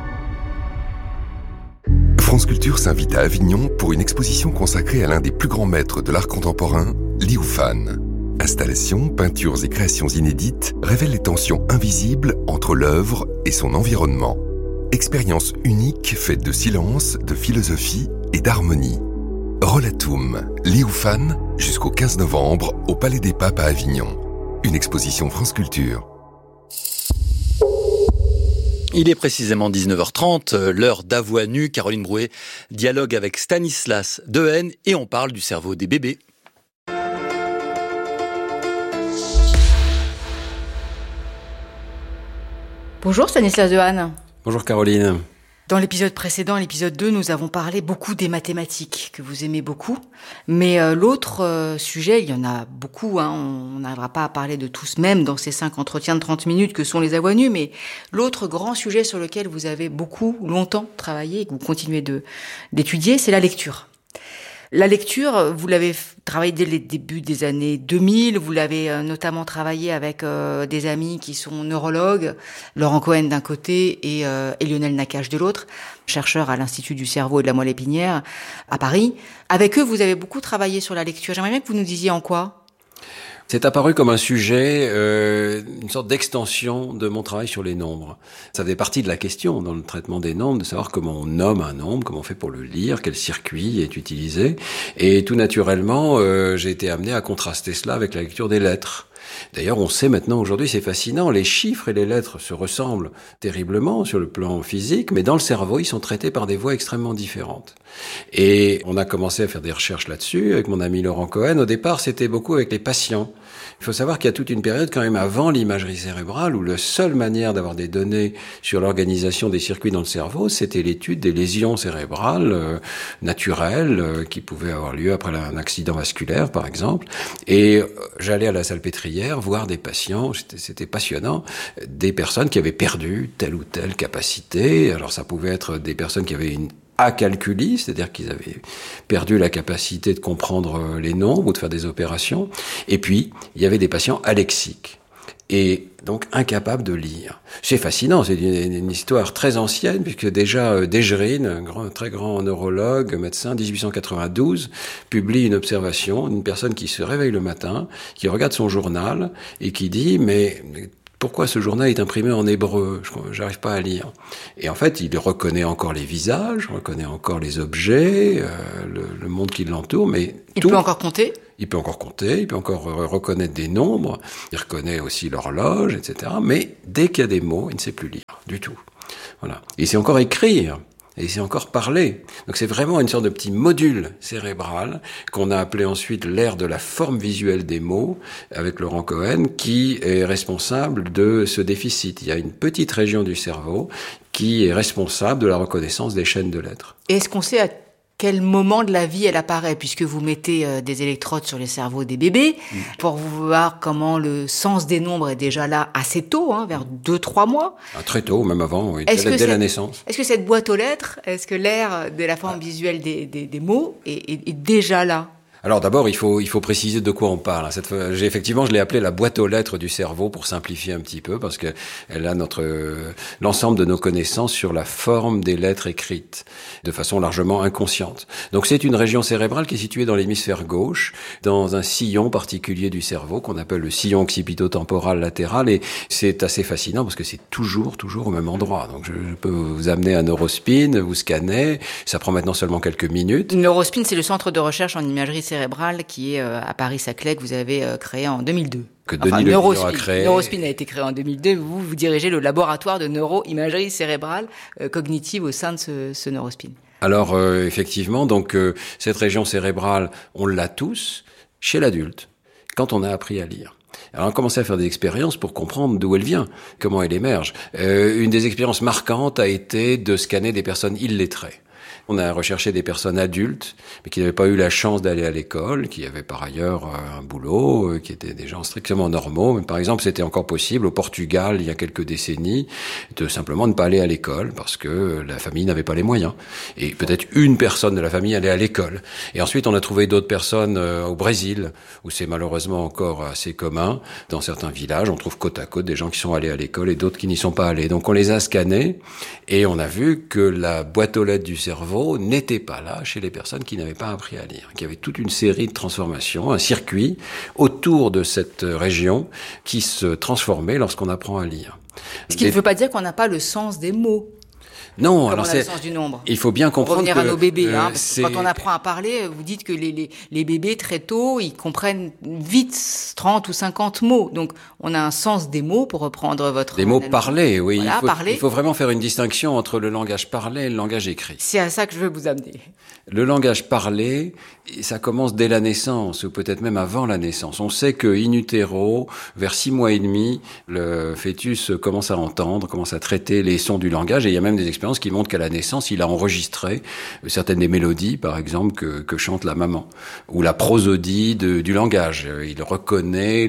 France Culture s'invite à Avignon pour une exposition consacrée à l'un des plus grands maîtres de l'art contemporain, Liu Fan. Installations, peintures et créations inédites révèlent les tensions invisibles entre l'œuvre et son environnement. Expérience unique faite de silence, de philosophie et d'harmonie. Rollatum, Liu Fan, jusqu'au 15 novembre au Palais des Papes à Avignon. Une exposition France Culture. Il est précisément 19h30, l'heure d'À Voix nue. Caroline Brouet dialogue avec Stanislas Dehaene et on parle du cerveau des bébés. Bonjour Stanislas Dehaene. Bonjour Caroline. Dans l'épisode précédent, l'épisode 2, nous avons parlé beaucoup des mathématiques, que vous aimez beaucoup. Mais l'autre sujet, il y en a beaucoup, on n'arrivera pas à parler de tous, même dans ces 5 entretiens de 30 minutes que sont les À Voix nues, mais l'autre grand sujet sur lequel vous avez beaucoup, longtemps travaillé et que vous continuez d'étudier, c'est la lecture. La lecture, vous l'avez travaillé dès les débuts des années 2000, vous l'avez notamment travaillé avec des amis qui sont neurologues, Laurent Cohen d'un côté et Lionel Nakache de l'autre, chercheurs à l'Institut du cerveau et de la moelle épinière à Paris. Avec eux, vous avez beaucoup travaillé sur la lecture. J'aimerais bien que vous nous disiez en quoi. C'est apparu comme un sujet, une sorte d'extension de mon travail sur les nombres. Ça faisait partie de la question dans le traitement des nombres, de savoir comment on nomme un nombre, comment on fait pour le lire, quel circuit est utilisé. Et tout naturellement, j'ai été amené à contraster cela avec la lecture des lettres. D'ailleurs, on sait maintenant aujourd'hui, c'est fascinant, les chiffres et les lettres se ressemblent terriblement sur le plan physique, mais dans le cerveau, ils sont traités par des voies extrêmement différentes. Et on a commencé à faire des recherches là-dessus avec mon ami Laurent Cohen. Au départ, c'était beaucoup avec les patients. Il faut savoir qu'il y a toute une période quand même avant l'imagerie cérébrale où la seule manière d'avoir des données sur l'organisation des circuits dans le cerveau, c'était l'étude des lésions cérébrales naturelles qui pouvaient avoir lieu après un accident vasculaire, par exemple. Et j'allais à la Salpêtrière voir des patients, c'était passionnant, des personnes qui avaient perdu telle ou telle capacité. Alors ça pouvait être des personnes qui avaient une acalculie, c'est-à-dire qu'ils avaient perdu la capacité de comprendre les nombres ou de faire des opérations. Et puis, il y avait des patients alexiques et donc incapables de lire. C'est fascinant, c'est une histoire très ancienne, puisque déjà Dejerine, un très grand neurologue, médecin, 1892, publie une observation d'une personne qui se réveille le matin, qui regarde son journal et qui dit « mais pourquoi ce journal est imprimé en hébreu? J'arrive pas à lire. » Et en fait, il reconnaît encore les visages, reconnaît encore les objets, le monde qui l'entoure, mais il peut encore compter? Il peut encore compter, il peut encore reconnaître des nombres, il reconnaît aussi l'horloge, etc. Mais dès qu'il y a des mots, il ne sait plus lire du tout. Voilà. Et c'est encore écrire. Et c'est encore parler. Donc c'est vraiment une sorte de petit module cérébral qu'on a appelé ensuite l'ère de la forme visuelle des mots, avec Laurent Cohen, qui est responsable de ce déficit. Il y a une petite région du cerveau qui est responsable de la reconnaissance des chaînes de lettres. Et est-ce qu'on sait à quel moment de la vie elle apparaît, puisque vous mettez des électrodes sur les cerveaux des bébés, pour voir comment le sens des nombres est déjà là assez tôt, vers 2-3 mois. Très tôt, même avant, oui, dès la naissance. Est-ce que cette boîte aux lettres, est-ce que l'ère de la forme visuelle des mots est déjà là ? Alors d'abord, il faut préciser de quoi on parle. Je l'ai appelé la boîte aux lettres du cerveau pour simplifier un petit peu, parce que elle a l'ensemble de nos connaissances sur la forme des lettres écrites, de façon largement inconsciente. Donc c'est une région cérébrale qui est située dans l'hémisphère gauche, dans un sillon particulier du cerveau qu'on appelle le sillon occipito-temporal latéral, et c'est assez fascinant parce que c'est toujours au même endroit. Donc je peux vous amener à Neurospin, vous scanner, ça prend maintenant seulement quelques minutes. Neurospin, c'est le centre de recherche en imagerie cérébrale qui est à Paris-Saclay, que vous avez créé en 2002. Que Denis Lepillon a créé. Neurospin a été créé en 2002. Vous dirigez le laboratoire de neuroimagerie cérébrale cognitive au sein de ce Neurospin. Alors effectivement, donc cette région cérébrale, on l'a tous chez l'adulte, quand on a appris à lire. Alors on a commencé à faire des expériences pour comprendre d'où elle vient, comment elle émerge. Une des expériences marquantes a été de scanner des personnes illettrées. On a recherché des personnes adultes, mais qui n'avaient pas eu la chance d'aller à l'école, qui avaient par ailleurs un boulot, qui étaient des gens strictement normaux. Mais par exemple, c'était encore possible au Portugal, il y a quelques décennies, de simplement ne pas aller à l'école parce que la famille n'avait pas les moyens. Et peut-être une personne de la famille allait à l'école. Et ensuite, on a trouvé d'autres personnes au Brésil, où c'est malheureusement encore assez commun. Dans certains villages, on trouve côte à côte des gens qui sont allés à l'école et d'autres qui n'y sont pas allés. Donc on les a scannés et on a vu que la boîte aux lettres du cerveau n'était pas là chez les personnes qui n'avaient pas appris à lire, qu'il y avait toute une série de transformations, un circuit autour de cette région qui se transformait lorsqu'on apprend à lire. Ce qui ne veut pas dire qu'on n'a pas le sens des mots. Non, alors c'est le sens du nombre. Il faut bien comprendre revenir à nos bébés, parce que quand on apprend à parler, vous dites que les bébés très tôt, ils comprennent vite 30 ou 50 mots. Donc on a un sens des mots, pour reprendre votre des mots parlés, oui. Voilà, il faut vraiment faire une distinction entre le langage parlé et le langage écrit. C'est à ça que je veux vous amener. Le langage parlé, ça commence dès la naissance, ou peut-être même avant la naissance. On sait que in utero, vers 6 mois et demi, le fœtus commence à entendre, commence à traiter les sons du langage, et il y a même des expériences qui montrent qu'à la naissance, il a enregistré certaines des mélodies, par exemple, que chante la maman, ou la prosodie du langage. Il reconnaît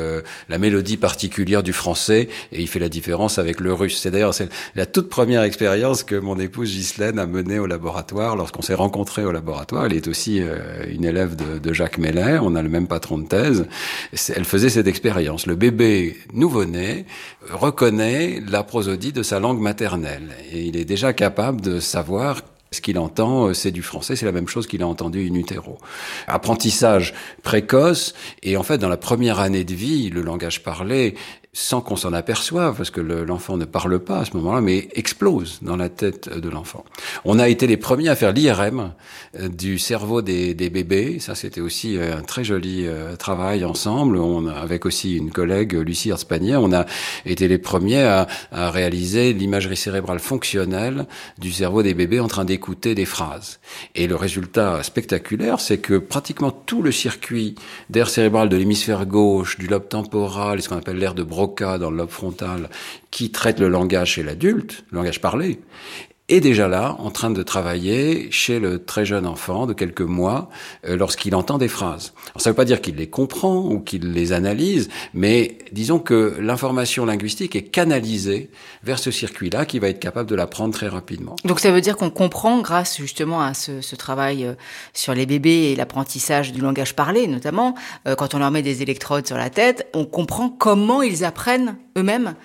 la mélodie particulière du français, et il fait la différence avec le russe. C'est d'ailleurs la toute première expérience que mon épouse Ghislaine a menée au laboratoire, lorsqu'on s'est rencontrés au laboratoire. Elle est aussi une élève de Jacques Meller, on a le même patron de thèse. Elle faisait cette expérience. Le bébé nouveau-né reconnaît la prosodie de sa langue maternelle, et il est déjà capable de savoir ce qu'il entend, c'est du français, c'est la même chose qu'il a entendu in utero. Apprentissage précoce, et en fait, dans la première année de vie, le langage parlé sans qu'on s'en aperçoive, parce que l'enfant ne parle pas à ce moment-là, mais explose dans la tête de l'enfant. On a été les premiers à faire l'IRM du cerveau des bébés. Ça, c'était aussi un très joli travail ensemble. Avec aussi une collègue, Lucie Herzpanier, on a été les premiers à réaliser l'imagerie cérébrale fonctionnelle du cerveau des bébés en train d'écouter des phrases. Et le résultat spectaculaire, c'est que pratiquement tout le circuit d'air cérébral de l'hémisphère gauche, du lobe temporal, et ce qu'on appelle l'aire de Broca dans le lobe frontal, qui traite le langage chez l'adulte, le langage parlé, est déjà là, en train de travailler chez le très jeune enfant de quelques mois, lorsqu'il entend des phrases. Alors, ça ne veut pas dire qu'il les comprend ou qu'il les analyse, mais disons que l'information linguistique est canalisée vers ce circuit-là qui va être capable de l'apprendre très rapidement. Donc ça veut dire qu'on comprend, grâce justement à ce travail sur les bébés et l'apprentissage du langage parlé notamment, quand on leur met des électrodes sur la tête, on comprend comment ils apprennent eux-mêmes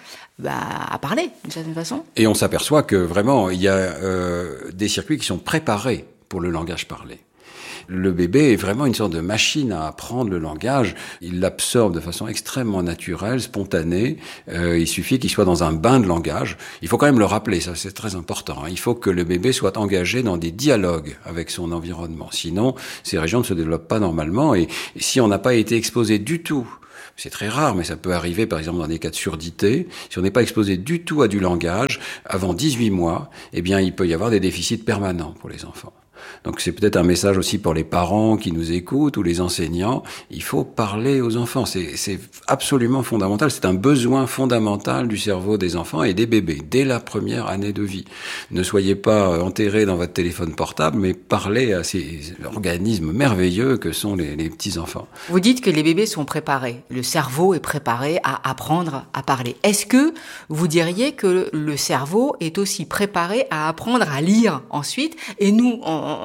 à parler, d'une certaine façon. Et on s'aperçoit que vraiment, il y a des circuits qui sont préparés pour le langage parlé. Le bébé est vraiment une sorte de machine à apprendre le langage. Il l'absorbe de façon extrêmement naturelle, spontanée. Il suffit qu'il soit dans un bain de langage. Il faut quand même le rappeler, ça c'est très important. Il faut que le bébé soit engagé dans des dialogues avec son environnement. Sinon, ces régions ne se développent pas normalement. Et si on n'a pas été exposé du tout, c'est très rare, mais ça peut arriver, par exemple, dans des cas de surdité. Si on n'est pas exposé du tout à du langage, avant 18 mois, eh bien, il peut y avoir des déficits permanents pour les enfants. Donc c'est peut-être un message aussi pour les parents qui nous écoutent ou les enseignants. Il faut parler aux enfants. C'est absolument fondamental. C'est un besoin fondamental du cerveau des enfants et des bébés dès la première année de vie. Ne soyez pas enterrés dans votre téléphone portable, mais parlez à ces organismes merveilleux que sont les petits-enfants. Vous dites que les bébés sont préparés. Le cerveau est préparé à apprendre à parler. Est-ce que vous diriez que le cerveau est aussi préparé à apprendre à lire ensuite? Et nous,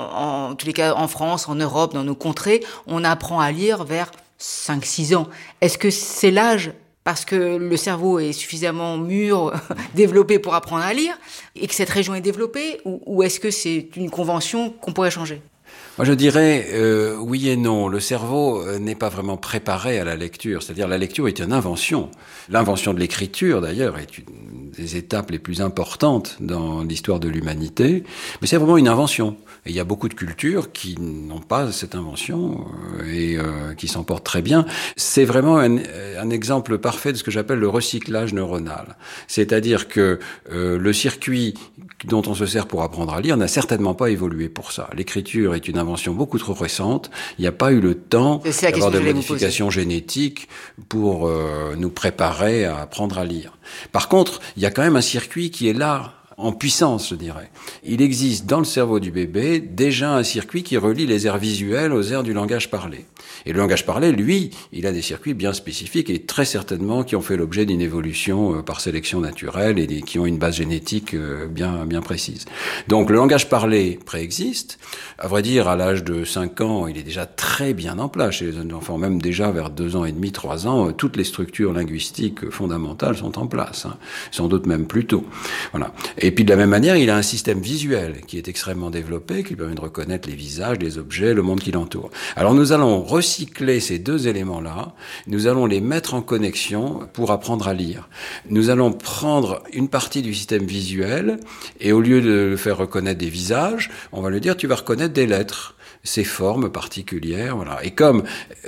en tous les cas, en France, en Europe, dans nos contrées, on apprend à lire vers 5-6 ans. Est-ce que c'est l'âge parce que le cerveau est suffisamment mûr, développé pour apprendre à lire, et que cette région est développée, ou est-ce que c'est une convention qu'on pourrait changer ? Moi, je dirais oui et non. Le cerveau n'est pas vraiment préparé à la lecture. C'est-à-dire, la lecture est une invention. L'invention de l'écriture, d'ailleurs, est une des étapes les plus importantes dans l'histoire de l'humanité. Mais c'est vraiment une invention. Et il y a beaucoup de cultures qui n'ont pas cette invention et qui s'en portent très bien. C'est vraiment un exemple parfait de ce que j'appelle le recyclage neuronal. C'est-à-dire que le circuit dont on se sert pour apprendre à lire n'a certainement pas évolué pour ça. L'écriture est une invention beaucoup trop récente. Il n'y a pas eu le temps d'avoir de modifications génétiques pour nous préparer à apprendre à lire. Par contre, il y a quand même un circuit qui est là, en puissance, je dirais. Il existe dans le cerveau du bébé déjà un circuit qui relie les aires visuelles aux aires du langage parlé. Et le langage parlé, lui, il a des circuits bien spécifiques et très certainement qui ont fait l'objet d'une évolution par sélection naturelle et qui ont une base génétique bien précise. Donc le langage parlé préexiste. À vrai dire, à l'âge de 5 ans, il est déjà très bien en place chez les jeunes enfants. Même déjà vers 2 ans et demi, 3 ans, toutes les structures linguistiques fondamentales sont en place. Sans doute même plus tôt. Voilà. Et puis de la même manière, il a un système visuel qui est extrêmement développé, qui permet de reconnaître les visages, les objets, le monde qui l'entoure. Alors nous allons recycler ces deux éléments-là, nous allons les mettre en connexion pour apprendre à lire. Nous allons prendre une partie du système visuel et au lieu de le faire reconnaître des visages, on va lui dire tu vas reconnaître des lettres, ces formes particulières, voilà. Et comme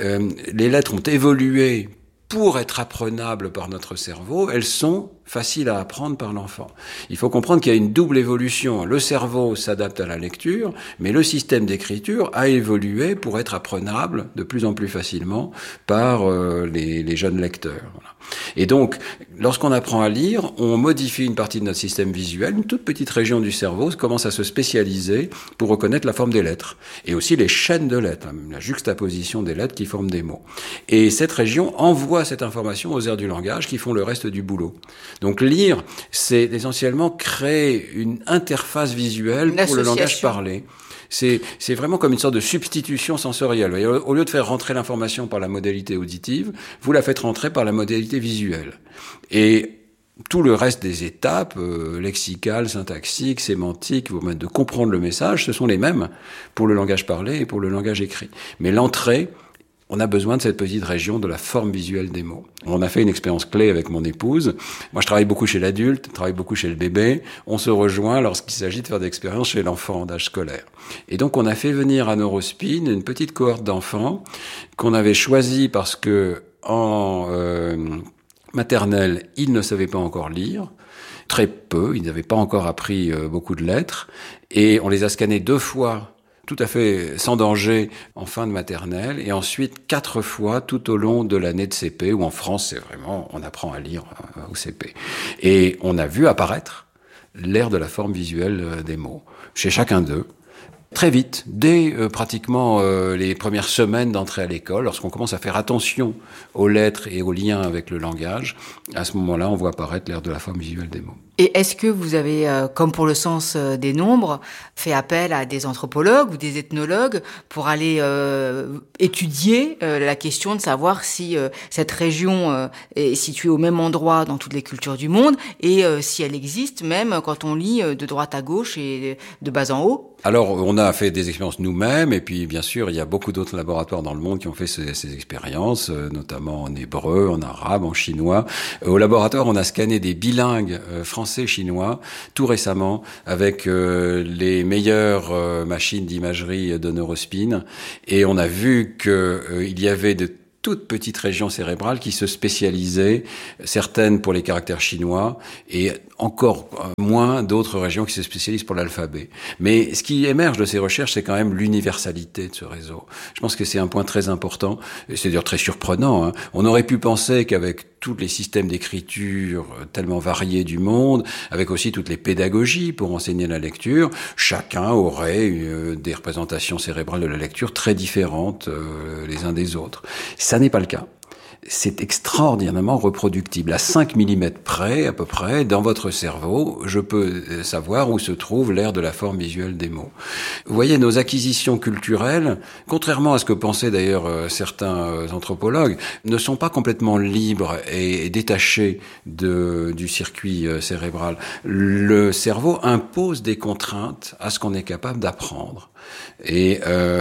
les lettres ont évolué pour être apprenables par notre cerveau, elles sont faciles à apprendre par l'enfant. Il faut comprendre qu'il y a une double évolution. Le cerveau s'adapte à la lecture, mais le système d'écriture a évolué pour être apprenable de plus en plus facilement par les jeunes lecteurs. Voilà. Et donc, lorsqu'on apprend à lire, on modifie une partie de notre système visuel, une toute petite région du cerveau commence à se spécialiser pour reconnaître la forme des lettres, et aussi les chaînes de lettres, la juxtaposition des lettres qui forment des mots. Et cette région envoie cette information aux aires du langage qui font le reste du boulot. Donc lire, c'est essentiellement créer une interface visuelle pour le langage parlé. C'est vraiment comme une sorte de substitution sensorielle. Vous voyez, au lieu de faire rentrer l'information par la modalité auditive, vous la faites rentrer par la modalité visuelle. Et tout le reste des étapes, lexicales, syntaxiques, sémantiques, vous permettent de comprendre le message, ce sont les mêmes pour le langage parlé et pour le langage écrit. Mais l'entrée on a besoin de cette petite région de la forme visuelle des mots. On a fait une expérience clé avec mon épouse. Moi, je travaille beaucoup chez l'adulte, je travaille beaucoup chez le bébé. On se rejoint lorsqu'il s'agit de faire des expériences chez l'enfant en âge scolaire. Et donc, on a fait venir à Neurospin une petite cohorte d'enfants qu'on avait choisi parce que en maternelle, ils ne savaient pas encore lire. Très peu, ils n'avaient pas encore appris beaucoup de lettres. Et on les a scannés 2 fois tout à fait sans danger en fin de maternelle, et ensuite 4 fois tout au long de l'année de CP, où en France, c'est vraiment, on apprend à lire au CP. Et on a vu apparaître l'ère de la forme visuelle des mots, chez chacun d'eux, très vite, dès pratiquement les premières semaines d'entrée à l'école, lorsqu'on commence à faire attention aux lettres et aux liens avec le langage, à ce moment-là, on voit apparaître l'ère de la forme visuelle des mots. Et est-ce que vous avez, comme pour le sens des nombres, fait appel à des anthropologues ou des ethnologues pour aller étudier la question de savoir si cette région est située au même endroit dans toutes les cultures du monde et si elle existe même quand on lit de droite à gauche et de bas en haut? Alors, on a fait des expériences nous-mêmes, et puis bien sûr, il y a beaucoup d'autres laboratoires dans le monde qui ont fait ces expériences, notamment en hébreu, en arabe, en chinois. Au laboratoire, on a scanné des bilingues français-chinois tout récemment avec les meilleures machines d'imagerie de Neurospin, et on a vu qu'il y avait de toutes petites régions cérébrales qui se spécialisaient, certaines pour les caractères chinois et encore moins d'autres régions qui se spécialisent pour l'alphabet. Mais ce qui émerge de ces recherches, c'est quand même l'universalité de ce réseau. Je pense que c'est un point très important, et c'est d'ailleurs très surprenant, hein. On aurait pu penser qu'avec tous les systèmes d'écriture tellement variés du monde, avec aussi toutes les pédagogies pour enseigner la lecture, chacun aurait des représentations cérébrales de la lecture très différentes les uns des autres. Ça n'est pas le cas. C'est extraordinairement reproductible. À 5 mm près, à peu près, dans votre cerveau, je peux savoir où se trouve l'aire de la forme visuelle des mots. Vous voyez, nos acquisitions culturelles, contrairement à ce que pensaient d'ailleurs certains anthropologues, ne sont pas complètement libres et détachées du circuit cérébral. Le cerveau impose des contraintes à ce qu'on est capable d'apprendre. Et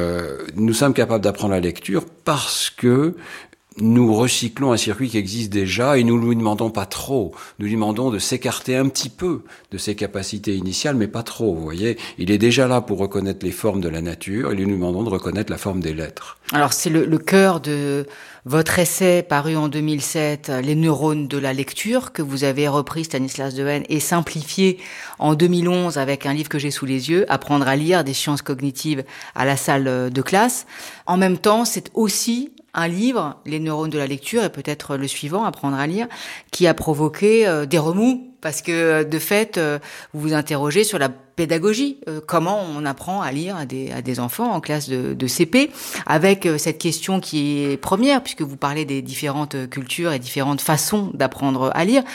nous sommes capables d'apprendre la lecture parce que nous recyclons un circuit qui existe déjà et nous ne lui demandons pas trop. Nous lui demandons de s'écarter un petit peu de ses capacités initiales, mais pas trop, vous voyez. Il est déjà là pour reconnaître les formes de la nature et nous lui demandons de reconnaître la forme des lettres. Alors c'est le cœur de votre essai paru en 2007, Les neurones de la lecture, que vous avez repris, Stanislas Dehaene, et simplifié en 2011 avec un livre que j'ai sous les yeux, Apprendre à lire, des sciences cognitives à la salle de classe. En même temps, c'est aussi un livre, Les neurones de la lecture, et peut-être le suivant, Apprendre à lire, qui a provoqué des remous, parce que de fait, vous vous interrogez sur la pédagogie, comment on apprend à lire à des enfants en classe de CP, avec cette question qui est première, puisque vous parlez des différentes cultures et différentes façons d'apprendre à lire.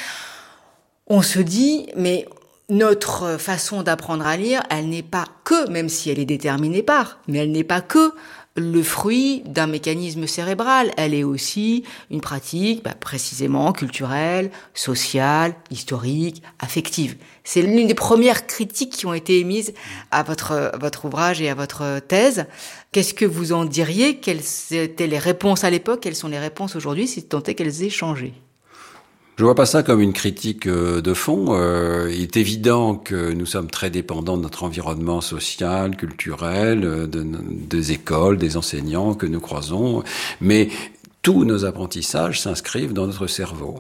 On se dit, mais notre façon d'apprendre à lire, elle n'est pas que, même si elle est déterminée par, mais elle n'est pas que le fruit d'un mécanisme cérébral. Elle est aussi une pratique précisément culturelle, sociale, historique, affective. C'est l'une des premières critiques qui ont été émises à votre ouvrage et à votre thèse. Qu'est-ce que vous en diriez? Quelles étaient les réponses à l'époque? Quelles sont les réponses aujourd'hui, si tant est qu'elles aient changé? Je vois pas ça comme une critique de fond. Il est évident que nous sommes très dépendants de notre environnement social, culturel, des écoles, des enseignants que nous croisons, mais tous nos apprentissages s'inscrivent dans notre cerveau.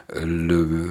Le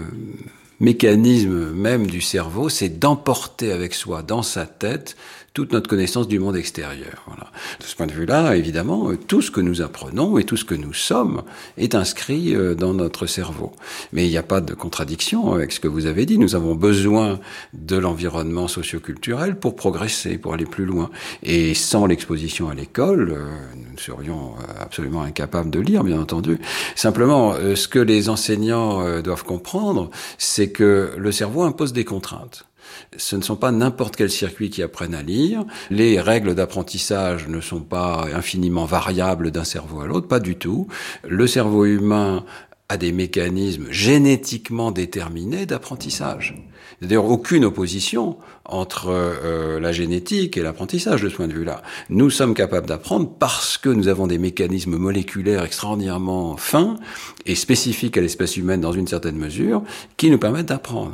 mécanisme même du cerveau, c'est d'emporter avec soi dans sa tête toute notre connaissance du monde extérieur. Voilà. De ce point de vue-là, évidemment, tout ce que nous apprenons et tout ce que nous sommes est inscrit dans notre cerveau. Mais il n'y a pas de contradiction avec ce que vous avez dit. Nous avons besoin de l'environnement socioculturel pour progresser, pour aller plus loin. Et sans l'exposition à l'école, nous serions absolument incapables de lire, bien entendu. Simplement, ce que les enseignants doivent comprendre, c'est que le cerveau impose des contraintes. Ce ne sont pas n'importe quels circuits qui apprennent à lire. Les règles d'apprentissage ne sont pas infiniment variables d'un cerveau à l'autre, pas du tout. Le cerveau humain à des mécanismes génétiquement déterminés d'apprentissage. D'ailleurs, aucune opposition entre la génétique et l'apprentissage de ce point de vue-là. Nous sommes capables d'apprendre parce que nous avons des mécanismes moléculaires extraordinairement fins et spécifiques à l'espèce humaine dans une certaine mesure qui nous permettent d'apprendre.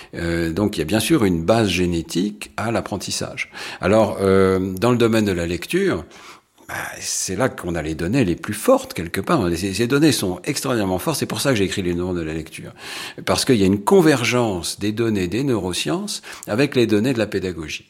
Donc il y a bien sûr une base génétique à l'apprentissage. Alors, dans le domaine de la lecture, c'est là qu'on a les données les plus fortes, quelque part. Ces données sont extraordinairement fortes. C'est pour ça que j'ai écrit les neurones de la lecture. Parce qu'il y a une convergence des données des neurosciences avec les données de la pédagogie.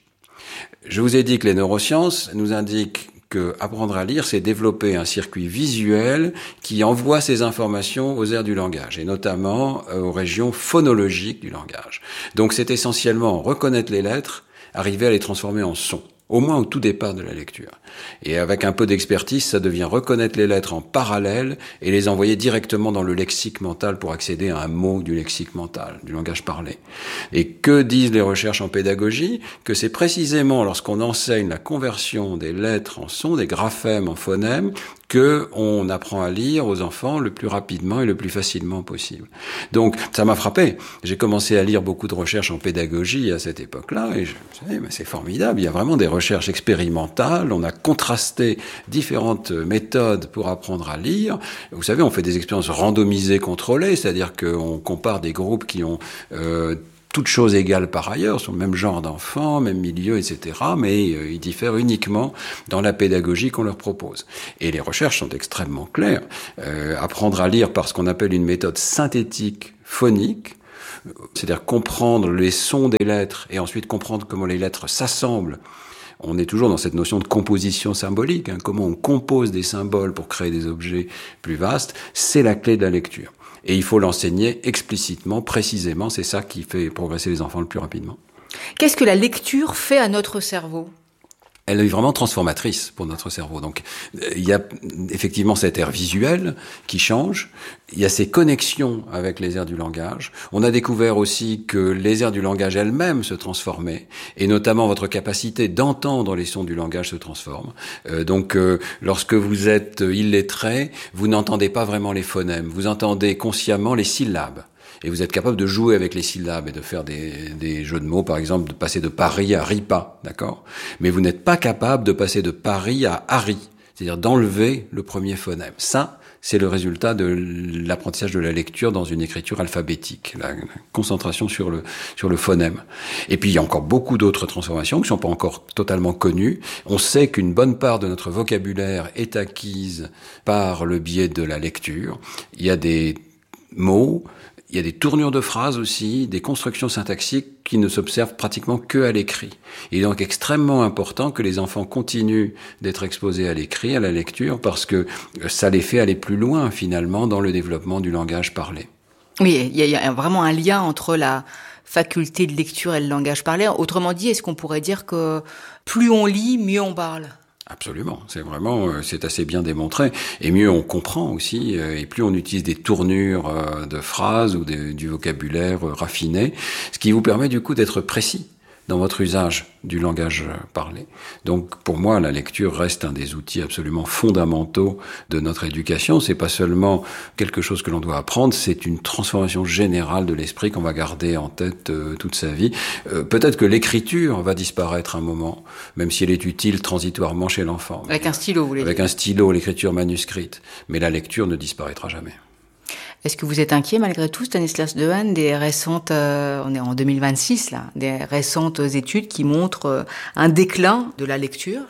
Je vous ai dit que les neurosciences nous indiquent que apprendre à lire, c'est développer un circuit visuel qui envoie ces informations aux aires du langage, et notamment aux régions phonologiques du langage. Donc c'est essentiellement reconnaître les lettres, arriver à les transformer en sons. Au moins au tout départ de la lecture. Et avec un peu d'expertise, ça devient reconnaître les lettres en parallèle et les envoyer directement dans le lexique mental pour accéder à un mot du lexique mental, du langage parlé. Et que disent les recherches en pédagogie? Que c'est précisément lorsqu'on enseigne la conversion des lettres en sons, des graphèmes en phonèmes, que on apprend à lire aux enfants le plus rapidement et le plus facilement possible. Donc, ça m'a frappé. J'ai commencé à lire beaucoup de recherches en pédagogie à cette époque-là, et je me suis dit, c'est formidable. Il y a vraiment des recherches expérimentales. On a contrasté différentes méthodes pour apprendre à lire. Vous savez, on fait des expériences randomisées contrôlées, c'est-à-dire qu'on compare des groupes qui ont toutes choses égales par ailleurs, sur le même genre d'enfants, même milieu, etc., mais ils diffèrent uniquement dans la pédagogie qu'on leur propose. Et les recherches sont extrêmement claires. Apprendre à lire par ce qu'on appelle une méthode synthétique phonique, c'est-à-dire comprendre les sons des lettres et ensuite comprendre comment les lettres s'assemblent. On est toujours dans cette notion de composition symbolique, comment on compose des symboles pour créer des objets plus vastes, c'est la clé de la lecture. Et il faut l'enseigner explicitement, précisément, c'est ça qui fait progresser les enfants le plus rapidement. Qu'est-ce que la lecture fait à notre cerveau ? Elle est vraiment transformatrice pour notre cerveau. Donc, il y a effectivement cette aire visuelle qui change. Il y a ces connexions avec les aires du langage. On a découvert aussi que les aires du langage elles-mêmes se transformaient, et notamment votre capacité d'entendre les sons du langage se transforme. Donc, lorsque vous êtes illettré, vous n'entendez pas vraiment les phonèmes. Vous entendez consciemment les syllabes. Et vous êtes capable de jouer avec les syllabes et de faire des jeux de mots, par exemple, de passer de Paris à Ripa, d'accord? Mais vous n'êtes pas capable de passer de Paris à Harry, c'est-à-dire d'enlever le premier phonème. Ça, c'est le résultat de l'apprentissage de la lecture dans une écriture alphabétique, la concentration sur le phonème. Et puis, il y a encore beaucoup d'autres transformations qui ne sont pas encore totalement connues. On sait qu'une bonne part de notre vocabulaire est acquise par le biais de la lecture. Il y a des mots, il y a des tournures de phrases aussi, des constructions syntaxiques qui ne s'observent pratiquement que à l'écrit. Il est donc extrêmement important que les enfants continuent d'être exposés à l'écrit, à la lecture, parce que ça les fait aller plus loin finalement dans le développement du langage parlé. Oui, il y a vraiment un lien entre la faculté de lecture et le langage parlé. Autrement dit, est-ce qu'on pourrait dire que plus on lit, mieux on parle ? Absolument, c'est assez bien démontré, et mieux on comprend aussi, et plus on utilise des tournures de phrases ou du vocabulaire raffiné, ce qui vous permet du coup d'être précis dans votre usage du langage parlé. Donc pour moi, la lecture reste un des outils absolument fondamentaux de notre éducation. C'est pas seulement quelque chose que l'on doit apprendre, c'est une transformation générale de l'esprit qu'on va garder en tête toute sa vie. Peut-être que l'écriture va disparaître un moment, même si elle est utile transitoirement chez l'enfant. Avec un stylo, vous voulez dire ? Avec un stylo, l'écriture manuscrite. Mais la lecture ne disparaîtra jamais. Est-ce que vous êtes inquiet malgré tout, Stanislas Dehaene, des récentes, on est en 2026 là, des récentes études qui montrent un déclin de la lecture,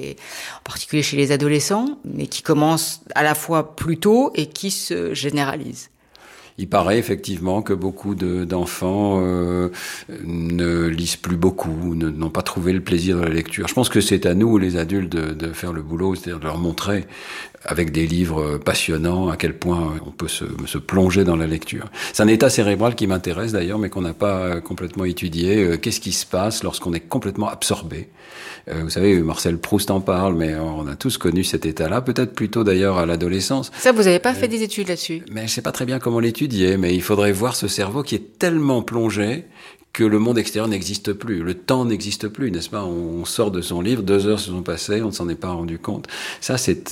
en particulier chez les adolescents, mais qui commence à la fois plus tôt et qui se généralise? Il paraît effectivement que beaucoup d'enfants ne lisent plus beaucoup, n'ont pas trouvé le plaisir de la lecture. Je pense que c'est à nous, les adultes, de faire le boulot, c'est-à-dire de leur montrer avec des livres passionnants à quel point on peut se plonger dans la lecture. C'est un état cérébral qui m'intéresse d'ailleurs, mais qu'on n'a pas complètement étudié. Qu'est-ce qui se passe lorsqu'on est complètement absorbé ? Vous savez, Marcel Proust en parle, mais on a tous connu cet état-là, peut-être plutôt d'ailleurs à l'adolescence. Ça, vous n'avez pas fait des études là-dessus ? Mais je sais pas très bien comment l'étudier, mais il faudrait voir ce cerveau qui est tellement plongé que le monde extérieur n'existe plus, le temps n'existe plus, n'est-ce pas? On sort de son livre, 2 heures se sont passées, on ne s'en est pas rendu compte. Ça, c'est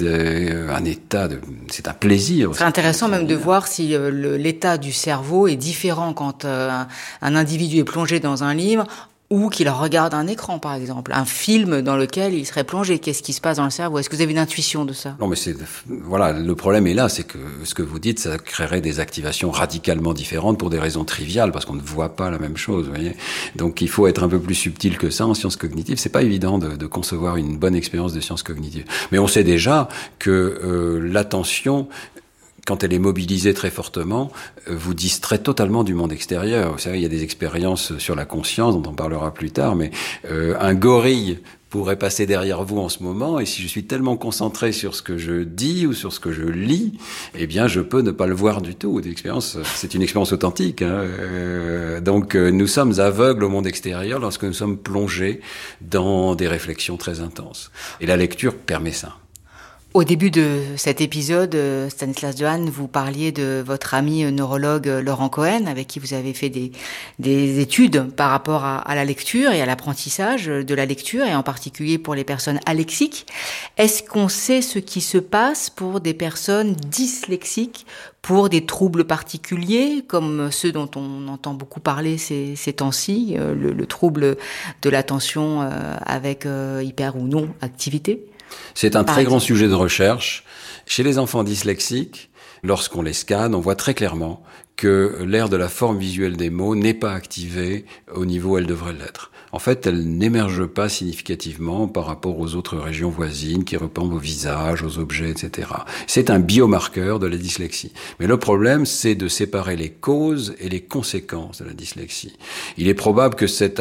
c'est un plaisir. C'est intéressant même de voir si l'état du cerveau est différent quand un individu est plongé dans un livre ou qu'il regarde un écran, par exemple, un film dans lequel il serait plongé. Qu'est-ce qui se passe dans le cerveau? Est-ce que vous avez une intuition de ça? Non, mais voilà, le problème est là, c'est que ce que vous dites, ça créerait des activations radicalement différentes pour des raisons triviales, parce qu'on ne voit pas la même chose, vous voyez. Donc, il faut être un peu plus subtil que ça en sciences cognitives. C'est pas évident de concevoir une bonne expérience de sciences cognitives. Mais on sait déjà que l'attention, quand elle est mobilisée très fortement, vous distrait totalement du monde extérieur. Vous savez, il y a des expériences sur la conscience, dont on parlera plus tard, mais un gorille pourrait passer derrière vous en ce moment, et si je suis tellement concentré sur ce que je dis ou sur ce que je lis, eh bien, je peux ne pas le voir du tout. C'est une expérience authentique, hein. Donc, nous sommes aveugles au monde extérieur lorsque nous sommes plongés dans des réflexions très intenses. Et la lecture permet ça. Au début de cet épisode, Stanislas Dehaene, vous parliez de votre ami neurologue Laurent Cohen, avec qui vous avez fait des études par rapport à la lecture et à l'apprentissage de la lecture, et en particulier pour les personnes aléxiques. Est-ce qu'on sait ce qui se passe pour des personnes dyslexiques, pour des troubles particuliers, comme ceux dont on entend beaucoup parler ces temps-ci, le trouble de l'attention avec hyper ou non activité? C'est un très grand sujet de recherche. Chez les enfants dyslexiques, lorsqu'on les scanne, on voit très clairement que l'aire de la forme visuelle des mots n'est pas activée au niveau où elle devrait l'être. En fait, elle n'émerge pas significativement par rapport aux autres régions voisines qui répondent au visage, aux objets, etc. C'est un biomarqueur de la dyslexie. Mais le problème, c'est de séparer les causes et les conséquences de la dyslexie. Il est probable que cette